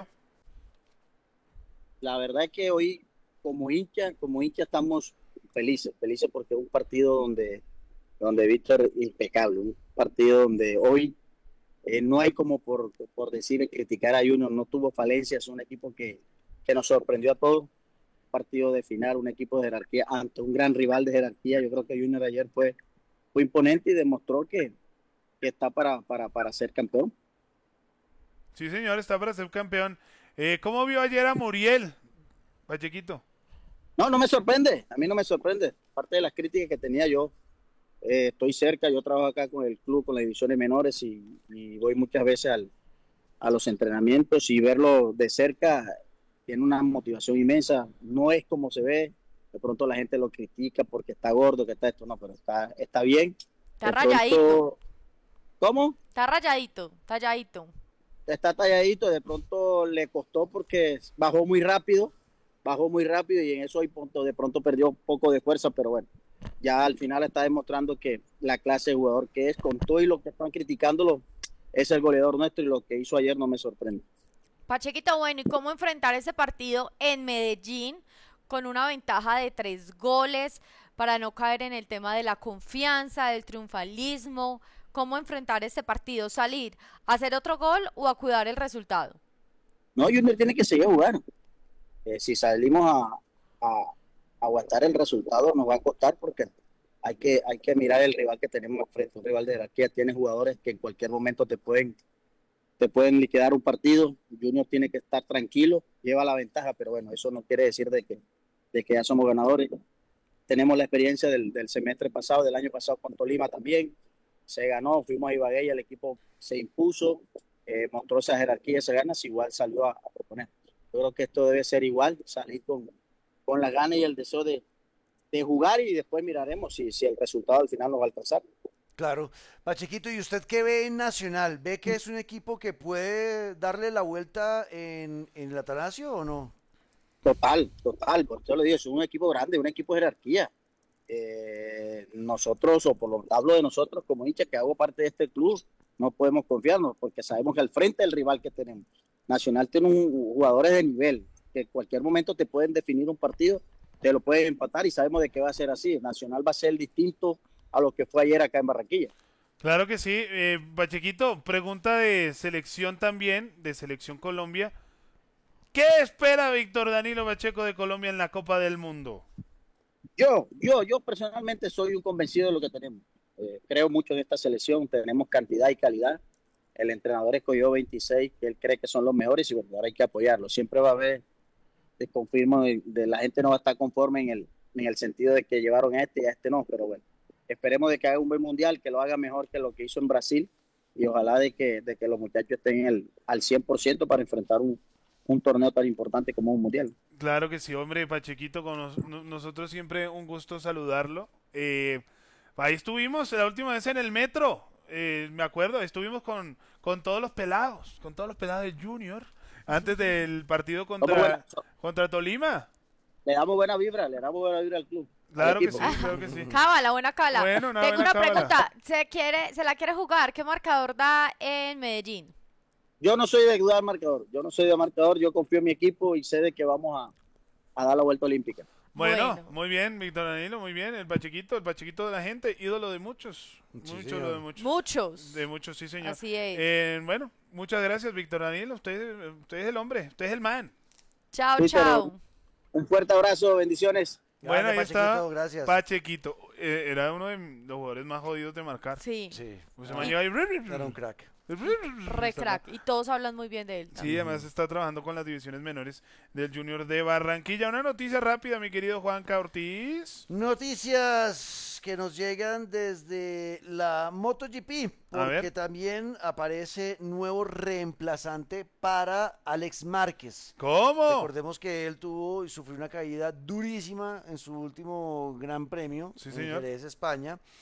La verdad es que hoy, como hincha, como hincha estamos felices, felices porque es un partido donde, donde Víctor impecable, un partido donde hoy eh, no hay como por, por decir, criticar a Junior, no tuvo falencias, es un equipo que, que nos sorprendió a todos, un partido de final, un equipo de jerarquía ante un gran rival de jerarquía. Yo creo que Junior ayer fue, fue imponente y demostró que, que está para, para, para ser campeón. Sí, señor, está para ser campeón. Eh, ¿Cómo vio ayer a Muriel, Pachequito? No, no me sorprende, a mí no me sorprende. Parte de las críticas que tenía yo, eh, estoy cerca, yo trabajo acá con el club, con las divisiones menores y, y voy muchas veces al, a los entrenamientos y verlo de cerca tiene una motivación inmensa. No es como se ve, de pronto la gente lo critica porque está gordo, que está esto, no, pero está, está bien. Está De rayadito. pronto- ¿Cómo? Está rayadito, talladito. Está talladito, de pronto le costó porque bajó muy rápido, bajó muy rápido y en eso hoy punto, de pronto perdió un poco de fuerza, pero bueno, ya al final está demostrando que la clase de jugador que es, con todo y lo que están criticándolo, es el goleador nuestro y lo que hizo ayer no me sorprende. Pachequito, bueno, ¿y cómo enfrentar ese partido en Medellín con una ventaja de tres goles para no caer en el tema de la confianza, del triunfalismo? ¿Cómo enfrentar ese partido? ¿Salir a hacer otro gol o a cuidar el resultado? No, Junior tiene que seguir jugando. Eh, si salimos a, a aguantar el resultado nos va a costar porque hay que, hay que mirar el rival que tenemos enfrente, un rival de jerarquía, tiene jugadores que en cualquier momento te pueden, te pueden liquidar un partido. Junior tiene que estar tranquilo, lleva la ventaja, pero bueno, eso no quiere decir de que, de que ya somos ganadores. Tenemos la experiencia del, del semestre pasado, del año pasado con Tolima también, se ganó, fuimos a Ibagué y el equipo se impuso, eh, mostró esa jerarquía, esas ganas, igual salió a, a proponer. Yo creo que esto debe ser igual, salir con, con las ganas y el deseo de, de jugar y después miraremos si, si el resultado al final nos va a alcanzar. Claro. Pachequito, ¿y usted qué ve en Nacional? ¿Ve que es un equipo que puede darle la vuelta en, en el Atanasio o no? Total, total, porque yo le digo, es un equipo grande, un equipo de jerarquía. Eh, nosotros, o por lo hablo de nosotros como hinchas que hago parte de este club, no podemos confiarnos porque sabemos que al frente del rival que tenemos, Nacional tiene un, jugadores de nivel, que en cualquier momento te pueden definir un partido, te lo pueden empatar y sabemos de que va a ser así. Nacional va a ser distinto a lo que fue ayer acá en Barranquilla. Claro que sí. Eh, Pachequito, pregunta de selección también, de Selección Colombia. ¿Qué espera Víctor Danilo Pacheco de Colombia en la Copa del Mundo? Yo, yo, yo personalmente soy un convencido de lo que tenemos. Eh, creo mucho en esta selección, tenemos cantidad y calidad. El entrenador escogió veintiséis que él cree que son los mejores y bueno, ahora hay que apoyarlo. Siempre va a haber, te confirmo, de, de la gente no va a estar conforme en el, en el sentido de que llevaron a este y a este no, pero bueno, esperemos de que haga un buen mundial, que lo haga mejor que lo que hizo en Brasil y ojalá de que, de que los muchachos estén el, al cien por ciento para enfrentar un, un torneo tan importante como un mundial. Claro que sí, hombre, Pachequito, con nos, no, nosotros siempre un gusto saludarlo. Eh, ahí estuvimos la última vez en el metro, eh, me acuerdo, estuvimos con, con todos los pelados, con todos los pelados de Junior, antes del partido contra, contra Tolima. Le damos buena vibra, le damos buena vibra al club. Claro al que sí, claro que sí. Cábala, buena cala. Bueno, una Tengo buena una cábala. pregunta, ¿se, quiere, ¿se la quiere jugar? ¿Qué marcador da en Medellín? Yo no soy de dudar marcador, yo no soy de marcador, yo confío en mi equipo y sé de que vamos a, a dar la vuelta olímpica. Bueno, Bueno. muy bien, Víctor Danilo, muy bien. El Pachequito, el Pachequito de la gente, ídolo de muchos. Sí, mucho señor. lo de muchos. Muchos. De muchos, sí, señor. Así es. Eh, bueno, muchas gracias, Víctor Danilo. Usted, usted es el hombre, usted es el man. Chao, Sí, chao. Un fuerte abrazo, bendiciones. Bueno, ahí Grande, está Pachequito, gracias. Pachequito. Eh, era uno de los jugadores más jodidos de marcar. Sí, Sí, Pues se me lleva ahí. era un crack. re crack. Y todos hablan muy bien de él. Sí, además está trabajando con las divisiones menores del Junior de Barranquilla. Una noticia rápida, mi querido Juanca Ortiz. Noticias que nos llegan desde la MotoGP, A ver. porque también aparece nuevo reemplazante para Alex Márquez. ¿Cómo? Recordemos que él tuvo y sufrió una caída durísima en su último gran premio Sí, en señor. Jerez, España.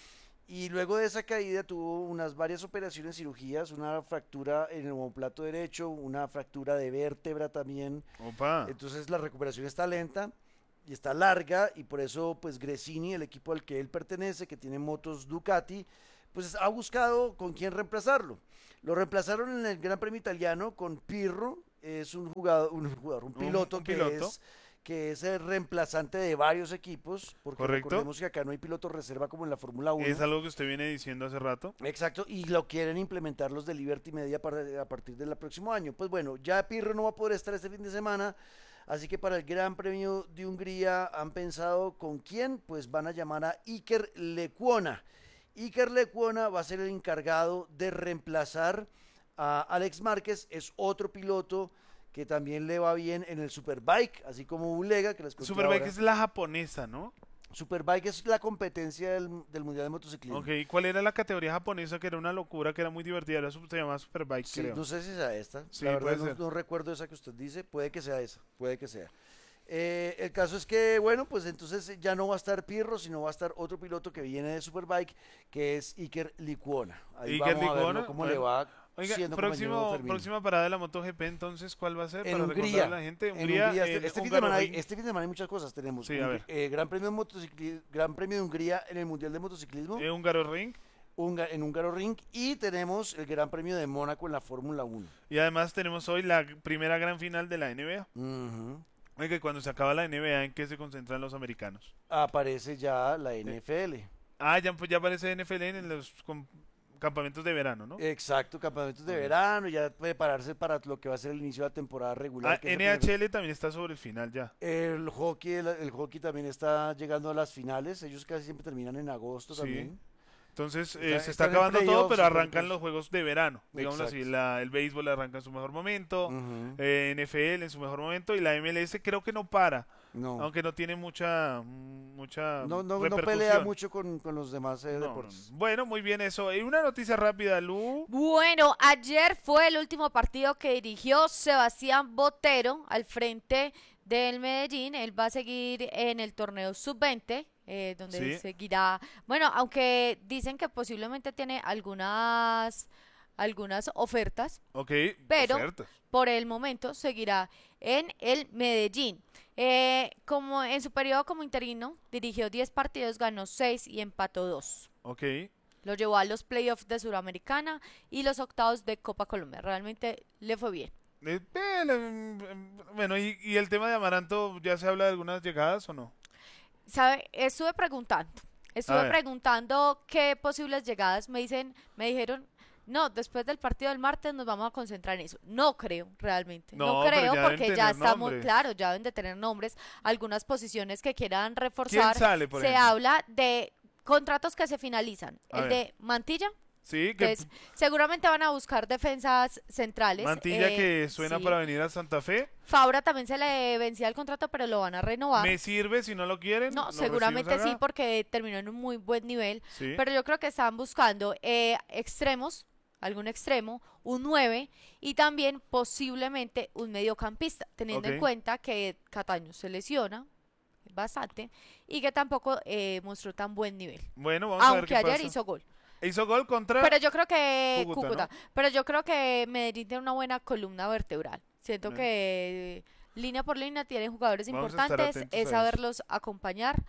Y luego de esa caída tuvo unas varias operaciones, cirugías, una fractura en el omoplato derecho, una fractura de vértebra también. Opa. Entonces la recuperación está lenta y está larga y por eso pues Gresini, el equipo al que él pertenece, que tiene motos Ducati, pues ha buscado con quién reemplazarlo. Lo reemplazaron en el Gran Premio Italiano con Pirro, es un jugador, un, jugador, un piloto, un, un que piloto. es que es el reemplazante de varios equipos, porque Correcto. recordemos que acá no hay piloto reserva como en la Fórmula uno. Es algo que usted viene diciendo hace rato. Exacto, y lo quieren implementar los de Liberty Media para, a partir del próximo año. Pues bueno, ya Pirro no va a poder estar este fin de semana, así que para el Gran Premio de Hungría han pensado con quién, pues van a llamar a Iker Lecuona. Iker Lecuona va a ser el encargado de reemplazar a Alex Márquez, es otro piloto que también le va bien en el Superbike, así como Bulega, que les conté Superbike ahora. es la japonesa, ¿no? Superbike es la competencia del, del Mundial de Motociclismo. Ok, ¿y cuál era la categoría japonesa que era una locura, que era muy divertida? Era, se llamaba Superbike, Sí, creo. no sé si sea esta. Sí, la puede verdad no, ser. no recuerdo esa que usted dice. Puede que sea esa. Puede que sea. Eh, el caso es que, bueno, pues entonces ya no va a estar Pirro, sino va a estar otro piloto que viene de Superbike, que es Iker Lecuona. Ahí Iker vamos a verlo Lecuona, cómo bueno. le va. Oiga, siendo compañero de próximo, Fermín. próxima parada de la MotoGP, entonces, ¿cuál va a ser? En Para Hungría. recordarle a la gente. En Hungría, Hungría, en este, este fin de semana hay, Hungaroring. este fin de semana hay muchas cosas. Tenemos Sí, a un- ver. eh, Gran Premio de Motocicli- Gran Premio de Hungría en el Mundial de Motociclismo, Eh, Hungaroring. Hunga- en Hungaroring, y tenemos el Gran Premio de Mónaco en la Fórmula uno. Y además tenemos hoy la primera gran final de la N B A. Ujú. Oiga, y cuando se acaba la N B A, ¿en qué se concentran los americanos? Aparece ya la N F L. Ah, ya, pues ya aparece N F L en los com- campamentos de verano, ¿no? Exacto, campamentos de verano, ya prepararse para lo que va a ser el inicio de la temporada regular. Ah, que es el N H primer- L también está sobre el final ya. El hockey, el, el hockey también está llegando a las finales. Ellos casi siempre terminan en agosto Sí. también. Entonces, eh, Está- se está están en acabando todo, playoffs, pero están en arrancan playoffs. los juegos de verano. Digamos Exacto. así, la, el béisbol arranca en su mejor momento, Ujú. eh, N F L en su mejor momento, y la M L S creo que no para, No, aunque no tiene mucha, mucha no, no, no repercusión. pelea mucho con, con los demás eh, No, deportes. bueno, muy bien eso. Y una noticia rápida, Lu. Bueno, ayer fue el último partido que dirigió Sebastián Botero al frente del Medellín. Él va a seguir en el torneo sub veinte, eh, donde Sí. seguirá. Bueno, aunque dicen que posiblemente tiene algunas, algunas ofertas, Ok, Pero- ofertas. por el momento seguirá en el Medellín. Eh, como en su periodo como interino, dirigió diez partidos, ganó seis y empató dos. Ok. Lo llevó a los playoffs de Suramericana y los octavos de Copa Colombia. Realmente le fue bien. Eh, eh, le- bueno, y, y el tema de Amaranto, ¿ya se habla de algunas llegadas o no? ¿Sabe? Estuve preguntando. A Estuve ver. preguntando qué posibles llegadas me dicen, me dijeron, no, después del partido del martes nos vamos a concentrar en eso. No creo, realmente. No, No, pero creo ya deben porque ya tener estamos, nombres. claro, ya deben de tener nombres, algunas posiciones que quieran ¿Quién reforzar. sale, por Se ejemplo? habla de contratos que se finalizan. A el ver. de Mantilla, Sí, que que es- seguramente van a buscar defensas centrales. Mantilla eh, que suena sí. para venir a Santa Fe. Fabra también se le vencía el contrato, pero lo van a renovar. ¿Me sirve si no lo quieren? No, ¿Lo seguramente recibimos sí, acá? porque terminó en un muy buen nivel. Sí. Pero yo creo que están buscando eh, extremos, algún extremo, un nueve y también posiblemente un mediocampista, teniendo Ok. en cuenta que Cataño se lesiona bastante y que tampoco eh, mostró tan buen nivel. Bueno, vamos a ver Aunque qué ayer pasa. hizo gol. Hizo gol contra... Pero yo creo que Cúcuta, Cúcuta, ¿no? pero yo creo que Medellín tiene una buena columna vertebral. Siento Bien. que línea por línea tienen jugadores Vamos a estar importantes, atentos es a saberlos acompañar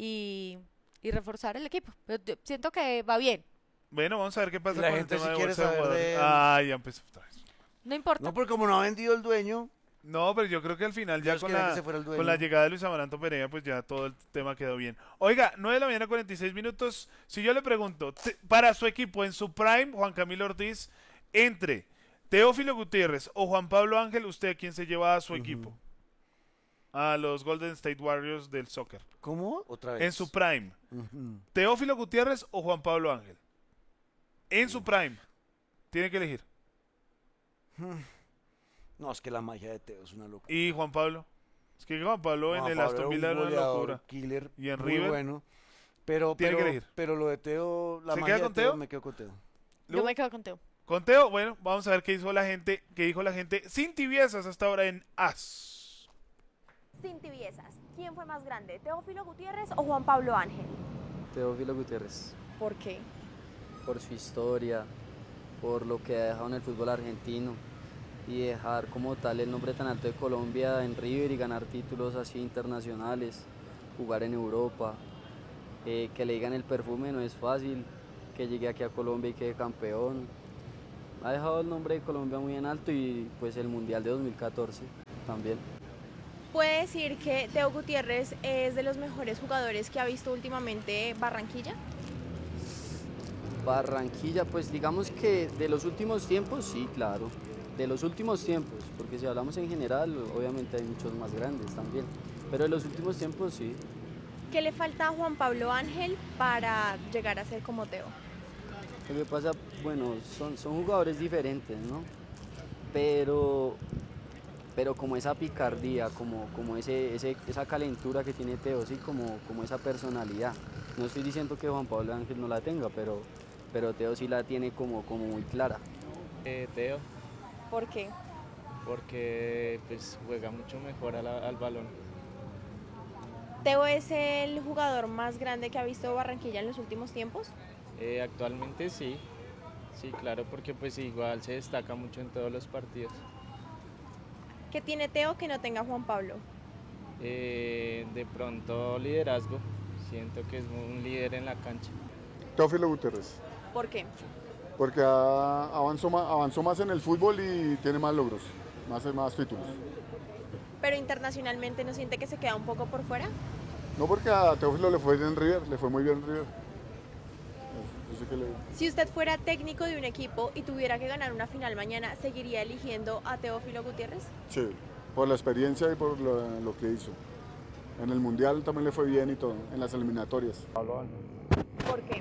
y, y reforzar el equipo. Pero yo siento que va bien, Bueno, vamos a ver qué pasa Y la con gente el tema sí de quiere bolsa de saber jugadores. de- Ah, ya empezó otra vez. no importa. No, porque como no ha vendido el dueño, No, pero yo creo que al final ya Dios con quería la, que se fuera el dueño. con la llegada de Luis Amaranto Pereira, pues ya todo el tema quedó bien. Oiga, nueve de la mañana, cuarenta y seis minutos. Si yo le pregunto, te- para su equipo en su prime, Juan Camilo Ortiz, entre Teófilo Gutiérrez o Juan Pablo Ángel, ¿usted quién se lleva a su equipo? A los Golden State Warriors del soccer. ¿cómo? Otra vez. En su prime, Ujú. Teófilo Gutiérrez o Juan Pablo Ángel. En su prime, tiene que elegir. No, es que la magia de Teo es una locura. Y Juan Pablo. Es que Juan Pablo en Juan el Pablo Aston era un Villa era una goleador, locura. killer, Y en muy River. bueno. Pero, Tiene pero, que elegir. pero lo de Teo, la ¿Se magia queda de con Teo, Teo? me quedo con Teo. Yo Lu, me quedo con Teo. Con Teo, bueno, vamos a ver qué hizo la gente, qué dijo la gente sin tibiezas hasta ahora en As. Sin tibiezas, ¿quién fue más grande, Teófilo Gutiérrez o Juan Pablo Ángel? Teófilo Gutiérrez. ¿Por qué? Por su historia, por lo que ha dejado en el fútbol argentino y dejar como tal el nombre tan alto de Colombia en River y ganar títulos así internacionales, jugar en Europa, eh, que le digan el perfume no es fácil, que llegue aquí a Colombia y quede campeón. Ha dejado el nombre de Colombia muy en alto y pues el Mundial de dos mil catorce también. ¿Puede decir que Teo Gutiérrez es de los mejores jugadores que ha visto últimamente Barranquilla? Barranquilla, pues digamos que de los últimos tiempos, sí, claro. De los últimos tiempos, porque si hablamos en general, obviamente hay muchos más grandes también. Pero de los últimos tiempos, sí. ¿Qué le falta a Juan Pablo Ángel para llegar a ser como Teo? Lo que pasa, bueno, son, son jugadores diferentes, ¿no? Pero, pero como esa picardía, como, como ese, ese, esa calentura que tiene Teo, sí, como, como esa personalidad. No estoy diciendo que Juan Pablo Ángel no la tenga, pero, pero Teo sí la tiene como, como muy clara. Eh, Teo. ¿Por qué? Porque pues juega mucho mejor a la, al balón. ¿Teo es el jugador más grande que ha visto Barranquilla en los últimos tiempos? Eh, actualmente sí, sí, claro, porque pues igual se destaca mucho en todos los partidos. ¿Qué tiene Teo que no tenga Juan Pablo? Eh, de pronto liderazgo, siento que es un líder en la cancha. Teófilo Gutiérrez. ¿Por qué? Porque ha- avanzó, ma- avanzó más en el fútbol y tiene más logros, más, más títulos. ¿Pero internacionalmente no siente que se queda un poco por fuera? No, porque a Teófilo le fue bien en River, le fue muy bien en River. Yo sé que le- Si usted fuera técnico de un equipo y tuviera que ganar una final mañana, ¿seguiría eligiendo a Teófilo Gutiérrez? Sí, por la experiencia y por lo, lo que hizo. En el Mundial también le fue bien y todo, en las eliminatorias. ¿Por qué?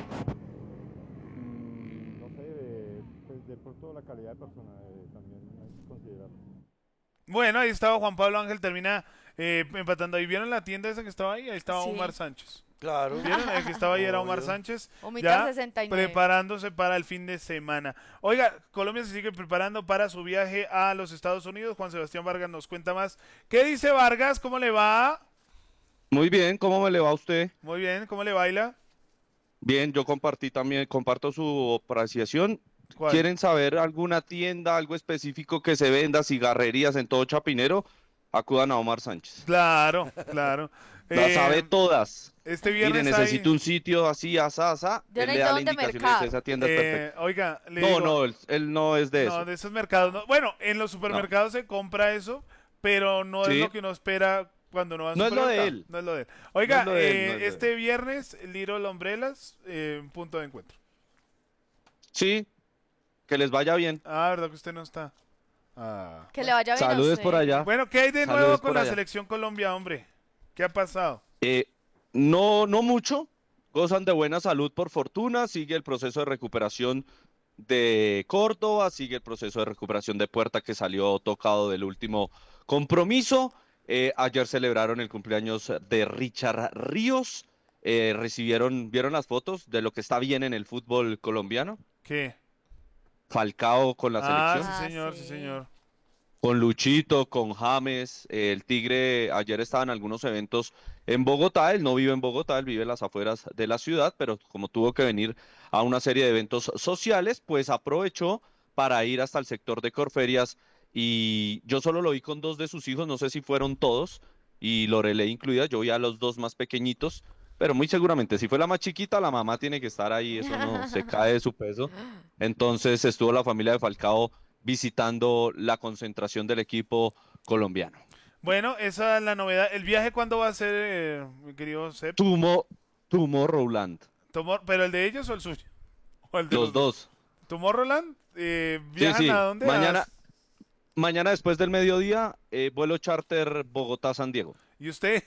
No sé, de, pues, de pronto la calidad de persona eh, también hay que considerarlo. Bueno, ahí estaba Juan Pablo Ángel, termina eh, empatando. ¿Y vieron la tienda esa que estaba ahí? Ahí estaba Sí. Omar Sánchez. Claro. ¿Vieron? El que estaba ahí era Omar Obvio. Sánchez. Omita Ya sesenta y nueve. preparándose para el fin de semana. Oiga, Colombia se sigue preparando para su viaje a los Estados Unidos. Juan Sebastián Vargas nos cuenta más. ¿Qué dice Vargas? ¿Cómo le va? Muy bien, ¿cómo me le va a usted? Muy bien, ¿cómo le baila? Bien, yo compartí también, comparto su apreciación. ¿Cuál? ¿Quieren saber alguna tienda, algo específico que se venda, cigarrerías en todo Chapinero? Acudan a Omar Sánchez. Claro, claro. La Eh, sabe todas. Este Mire, viernes necesito hay... un sitio así, asá, asá. Yo Él le necesito da la un de indicación y mercado. dice, esa tienda es Eh, perfecta. oiga, le No, digo- no, él, él no es de No, eso. de esos mercados no. Bueno, en los supermercados se compra eso, pero no es Sí. lo que uno espera cuando uno va a un No es lo de supermercado. él. No es lo de él. Oiga, No es lo de él, eh, no es lo de él. este viernes, Little Umbrellas, eh, punto de encuentro. Sí, que les vaya bien. Ah, ¿verdad que usted no está? Ah. Que le vaya bien a Saludes usted. por allá. Bueno, ¿qué hay de Saludos nuevo con por la allá. selección Colombia, hombre? ¿Qué ha pasado? Eh, no, no mucho. Gozan de buena salud por fortuna. Sigue el proceso de recuperación de Córdoba. Sigue el proceso de recuperación de Puerta que salió tocado del último compromiso. Eh, ayer celebraron el cumpleaños de Richard Ríos. Eh, recibieron, ¿vieron las fotos de lo que está bien en el fútbol colombiano? ¿Qué? Falcao con la Ah, selección. sí, señor, sí, señor. Con Luchito, con James, eh, el Tigre ayer estaba en algunos eventos en Bogotá, él no vive en Bogotá, él vive en las afueras de la ciudad, pero como tuvo que venir a una serie de eventos sociales, pues aprovechó para ir hasta el sector de Corferias y yo solo lo vi con dos de sus hijos, no sé si fueron todos, y Lorelei incluida, yo vi a los dos más pequeñitos, pero muy seguramente si fue la más chiquita, la mamá tiene que estar ahí, eso no se cae de su peso. Entonces estuvo la familia de Falcao visitando la concentración del equipo colombiano. Bueno, esa es la novedad. ¿El viaje cuándo va a ser, eh, mi querido Sep? Tumo, Tomorrowland, Tomor- ¿Pero el de ellos o el suyo? ¿O el de los dos. ¿Tomorrowland? Eh, Sí, ¿Viajan sí. a dónde? Mañana, ¿A- mañana después del mediodía, eh, vuelo charter Bogotá-San Diego. ¿Y usted?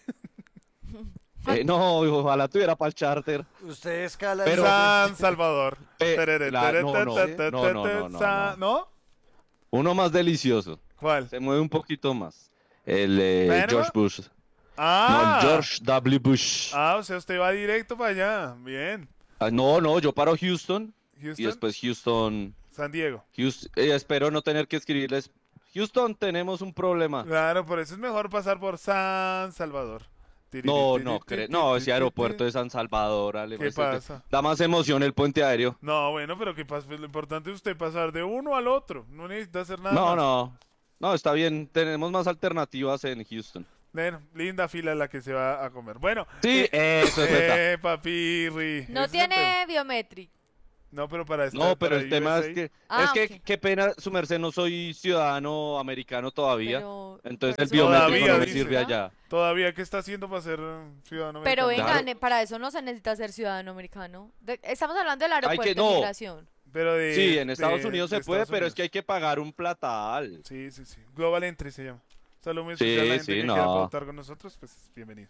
Eh, no, ojalá tuviera para el charter. Usted escala Pero- San Salvador. Eh, Terere, la- terere, no, no, ta, ta, no, ta, no, ta, no, no, sa- ¿No? Uno más delicioso. ¿Cuál? Se mueve un poquito más. El eh, ¿Panama? George Bush. Ah. No, el George W. Bush. Ah, o sea, usted va directo para allá. Bien. Ah, no, no, yo paro Houston. Houston. Y después Houston. San Diego. Houston eh, espero no tener que escribirles. Houston, tenemos un problema. Claro, por eso es mejor pasar por San Salvador. No, no, cre- no, ese aeropuerto de San Salvador, Ale, ¿Qué ese- pasa? Da más emoción el puente aéreo. No, bueno, pero ¿qué pasa? Pues lo importante es usted pasar de uno al otro. No necesita hacer nada No, más. no, no, está bien, tenemos más alternativas en Houston. Bueno, linda fila la que se va a comer. Bueno. Sí, eh, eso es verdad. Eh, papirri. No Ese tiene biométrico. No, pero para estar No, pero para el tema U es S A. que, Ah, es que, ok. qué pena, su merced, no soy ciudadano americano todavía, Pero- entonces pero el eso biométrico Todavía, no me dice. sirve allá. Todavía, ¿qué está haciendo para ser eh, ciudadano Pero americano? vengan, Claro. eh, para eso no se necesita ser ciudadano americano. De- estamos hablando del aeropuerto que de no. migración. Pero de, Sí, en Estados de- Unidos de se puede, Estados pero es Unidos. que hay que pagar un platal. Sí, sí, sí. Global Entry se llama. Saludos muy Sí, especial a la gente sí, que no. quiera pautar con nosotros, pues bienvenidos.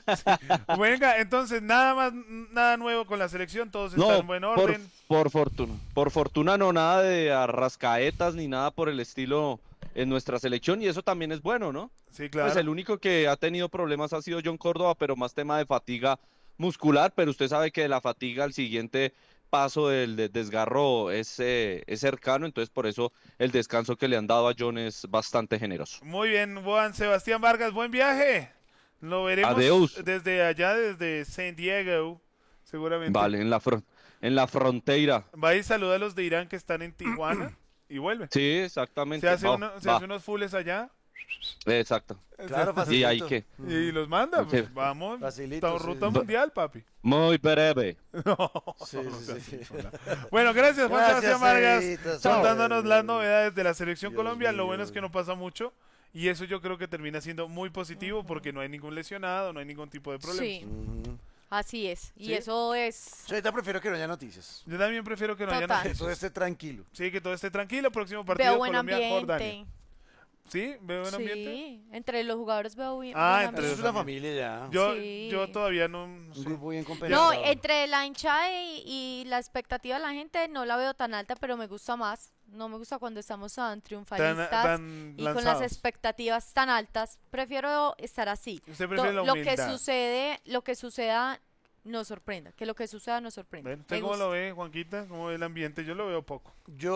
Sí. Venga, entonces nada más, nada nuevo con la selección, todos están No, en buen por, orden. por fortuna. Por fortuna no nada de arrascaetas ni nada por el estilo en nuestra selección y eso también es bueno, ¿no? Sí, claro. Pues el único que ha tenido problemas ha sido John Córdoba, pero más tema de fatiga muscular, pero usted sabe que de la fatiga al siguiente paso del de- desgarro es, eh, es cercano, entonces por eso el descanso que le han dado a John es bastante generoso. Muy bien, Juan Sebastián Vargas, buen viaje. Lo veremos Adeus. desde allá, desde San Diego, seguramente. Vale, en la, fron- en la frontera. Va y saluda a los de Irán que están en Tijuana y vuelve. Sí, exactamente. Se hace, Va, uno- se va. hace unos fulls allá. Exacto. Claro, Y hay facilito. que. Y los manda, pues, Sí. vamos, Facilito, ta- sí. ruta mundial, papi. Muy breve. No, Sí, no sí, seas sí. hola. Bueno, gracias Juan Gracias, Sebastián Vargas, Cevitas. contándonos Chao. las novedades de la selección Dios Colombia. Lo mío. bueno es que no pasa mucho y eso yo creo que termina siendo muy positivo porque no hay ningún lesionado, no hay ningún tipo de problema. Sí, Ujú. así es. Y ¿Sí? eso es... Yo ahorita prefiero que no haya noticias. Yo también prefiero que no haya Total. Que noticias. todo esté tranquilo. Sí, que todo esté tranquilo. Próximo partido Veo buen Colombia-Jordania. ambiente. ¿Sí? ¿Veo buen ambiente? Sí, entre los jugadores veo bien. Ah, buen entre Entonces ambiente. es una familia ya. Yo, Sí. yo todavía no... Un sí. grupo bien No, compenetrado. entre la hinchada y, y la expectativa de la gente no la veo tan alta, pero me gusta más. No me gusta cuando estamos tan triunfalistas tan y con las lanzados. expectativas tan altas. Prefiero estar así. Usted prefiere la To- lo que humildad. sucede, lo que suceda nos sorprenda, que lo que suceda nos sorprenda. Ven, Me ¿usted cómo gusta. lo ve, Juanquita? ¿Cómo ve el ambiente? Yo lo veo poco.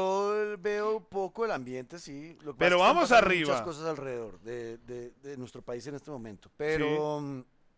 Yo veo poco el ambiente, sí. Lo que Pero pasa es que vamos están pasando arriba. muchas cosas alrededor de, de- de nuestro país en este momento. Pero mm,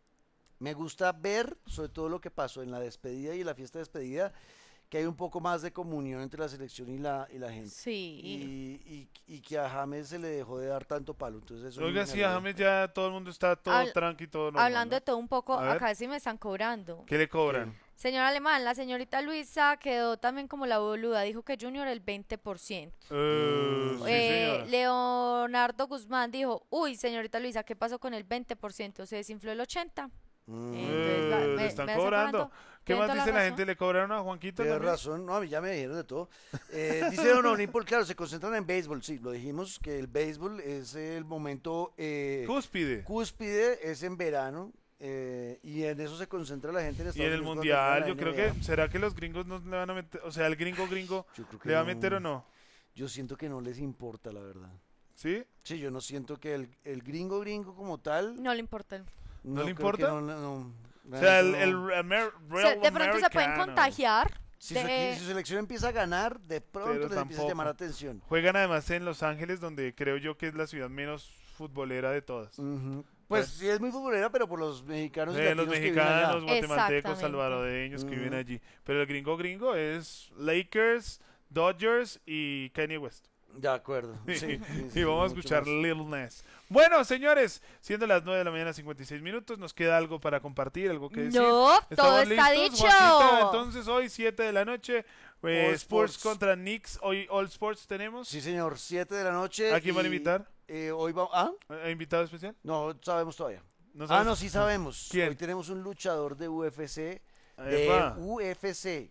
me gusta ver, sobre todo lo que pasó en la despedida y la fiesta de despedida, que hay un poco más de comunión entre la selección y la, y la gente. Sí. Y, y- y que a James se le dejó de dar tanto palo. Entonces eso Oiga, me sí, alegra. a James ya todo el mundo está todo Habl- tranqui, todo normal. Hablando ¿no? de todo un poco, A ver. acá sí me están cobrando. ¿Qué le cobran? Señor Alemán, la señorita Luisa quedó también como la boluda, dijo que Junior el veinte por ciento. Eh, sí, Eh, señora. Leonardo Guzmán dijo, uy, señorita Luisa, ¿qué pasó con el veinte por ciento? ¿Se desinfló el ochenta por ciento? Mm. Entonces, va- Eh, me- le están me hace cobrando. cobrando. ¿Qué Tiene más toda la dice la razón. gente? ¿Le cobraron a Juanquito Tienes también? razón, no, a mí ya me dijeron de todo. Eh, dice Don Onípol, claro, se concentran en béisbol, sí, lo dijimos, que el béisbol es el momento eh, Cúspide. cúspide, es en verano, eh, y en eso se concentra la gente en Y Estados en el Unidos cuando mundial, juega yo la creo N B A. que, ¿será que los gringos no le van a meter, o sea, el gringo gringo Yo creo que le va a no. meter o no? Yo siento que no les importa, la verdad. ¿Sí? Sí, yo no siento que el, el gringo gringo como tal... No le importa. ¿No le creo que importa? no, no, O sea, el, realmente el no. Amer- Se- real de pronto se pueden americano. contagiar. Si, de- su, equi- si su selección empieza a ganar, de pronto Pero les empieza a llamar la tampoco. atención. Juegan además en Los Ángeles, donde creo yo que es la ciudad menos futbolera de todas. Ujú. Pues sí es muy futbolera, pero por los mexicanos y Eh, los latinos que viven allá. mexicanos, guatemaltecos, Exactamente. salvadoreños que viven Ujú. allí. Pero el gringo gringo es Lakers, Dodgers y Kanye West. De acuerdo. Sí, sí, sí, Y vamos a mucho escuchar más. Lil Nas. Bueno, señores, siendo las nueve de la mañana, cincuenta y seis minutos, nos queda algo para compartir, algo que decir. No, todo ¿Estamos está listos, dicho. Juanquita? Entonces, hoy, siete de la noche, eh, All Spurs Sports. contra Knicks. Hoy All Sports tenemos. Sí, señor, siete de la noche. ¿A quién van a y, invitar? eh, hoy vamos... ¿Ah? ¿Hay invitado especial? No sabemos todavía. ¿No Ah, sabes? no, sí sabemos. ¿Quién? Hoy tenemos un luchador de U F C. De Epa. U F C.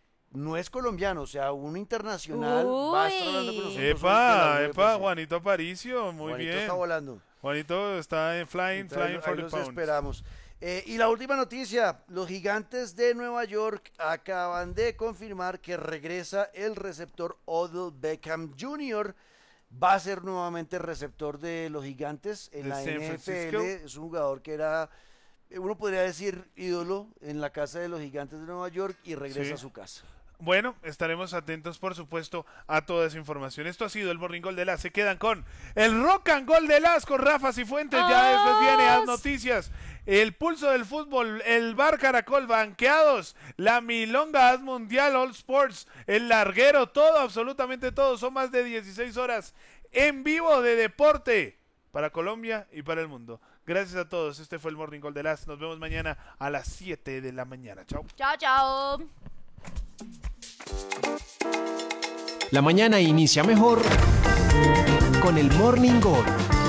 No es colombiano, o sea, un internacional. Va a estar hablando con nosotros. hoy de Epa, la epa, U F C. Juanito Aparicio, muy Juanito bien. está volando. Juanito está en flying, Entonces, flying ahí for the los pounds. esperamos. Eh, y la última noticia, los gigantes de Nueva York acaban de confirmar que regresa el receptor Odell Beckham junior Va a ser nuevamente receptor de los gigantes en De la San N F Francisco. L. Es un jugador que era, eh, uno podría decir, ídolo en la casa de los gigantes de Nueva York y regresa Sí. a su casa. Bueno, estaremos atentos, por supuesto, a toda esa información. Esto ha sido el Morning Gol de Las. Se quedan con el Rock and Gol de Las con Rafa Cifuentes. Ya después viene Haz Noticias. el pulso del fútbol, el Bar Caracol, Banqueados, la Milonga As Mundial, All Sports, el Larguero, todo, absolutamente todo. Son más de dieciséis horas en vivo de deporte para Colombia y para el mundo. Gracias a todos. Este fue el Morning Call de las. Nos vemos mañana a las siete de la mañana. Chao. Chao, chao. La mañana inicia mejor con el Morning Call.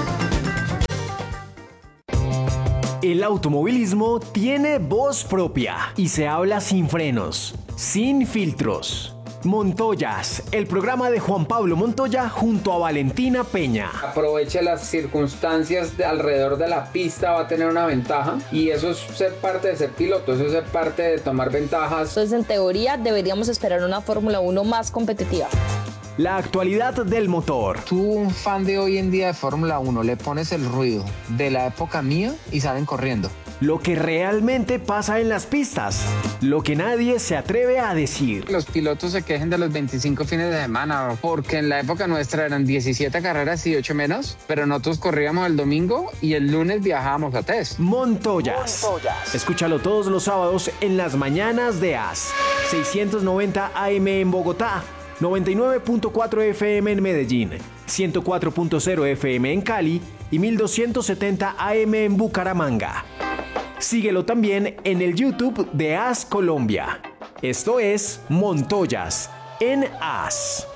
El automovilismo tiene voz propia y se habla sin frenos, sin filtros. Montoyas, el programa de Juan Pablo Montoya junto a Valentina Peña. Aproveche las circunstancias de alrededor de la pista, va a tener una ventaja y eso es ser parte de ser piloto, eso es ser parte de tomar ventajas. Entonces, en teoría, deberíamos esperar una Fórmula uno más competitiva. La actualidad del motor. Tú, un fan de hoy en día de Fórmula uno, le pones el ruido de la época mía y salen corriendo. Lo que realmente pasa en las pistas, lo que nadie se atreve a decir. Los pilotos se quejen de los veinticinco fines de semana, porque en la época nuestra eran diecisiete carreras y ocho menos, pero nosotros corríamos el domingo y el lunes viajábamos a test. Montoyas. Montoyas. Escúchalo todos los sábados en las mañanas de A S. seiscientos noventa A M en Bogotá, noventa y nueve punto cuatro F M en Medellín, ciento cuatro punto cero F M en Cali y mil doscientos setenta A M en Bucaramanga. Síguelo también en el YouTube de A S Colombia. Esto es Montoyas en A S.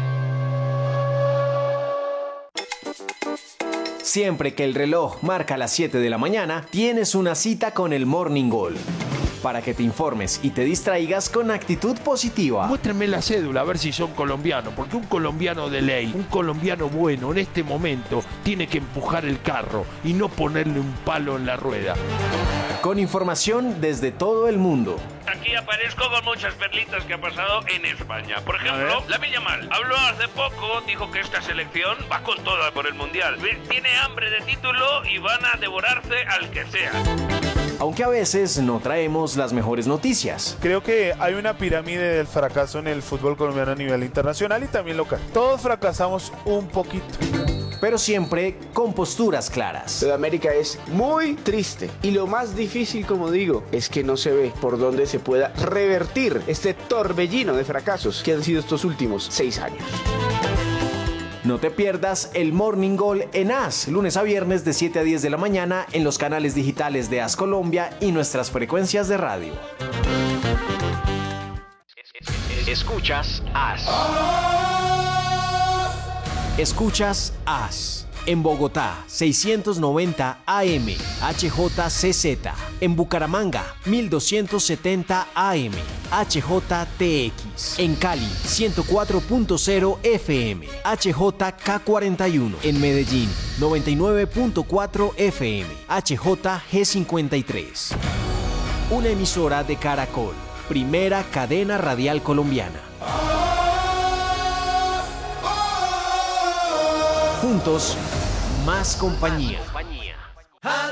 Siempre que el reloj marca las siete de la mañana, tienes una cita con el Morning Call. Para que te informes y te distraigas con actitud positiva. Muéstrenme la cédula a ver si son colombianos, porque un colombiano de ley, un colombiano bueno en este momento tiene que empujar el carro y no ponerle un palo en la rueda. Con información desde todo el mundo. Aquí aparezco con muchas perlitas que ha pasado en España. Por ejemplo, Lamine Yamal habló hace poco, dijo que esta selección va con toda por el Mundial. Tiene hambre de título y van a devorarse al que sea. Aunque a veces no traemos las mejores noticias. Creo que hay una pirámide del fracaso en el fútbol colombiano a nivel internacional y también local. Todos fracasamos un poquito. Pero siempre con posturas claras. Sudamérica es muy triste y lo más difícil, como digo, es que no se ve por dónde se pueda revertir este torbellino de fracasos que han sido estos últimos seis años. No te pierdas el Morning Call en A S, lunes a viernes de siete a diez de la mañana en los canales digitales de A S Colombia y nuestras frecuencias de radio. Escuchas A S. Escuchas A S. En Bogotá, seiscientos noventa A M, H J C Z. En Bucaramanga, mil doscientos setenta A M, H J T X. En Cali, ciento cuatro punto cero F M, H J K cuarenta y uno. En Medellín, noventa y nueve punto cuatro F M, H J G cincuenta y tres. Una emisora de Caracol, primera cadena radial colombiana. Juntos, más compañía.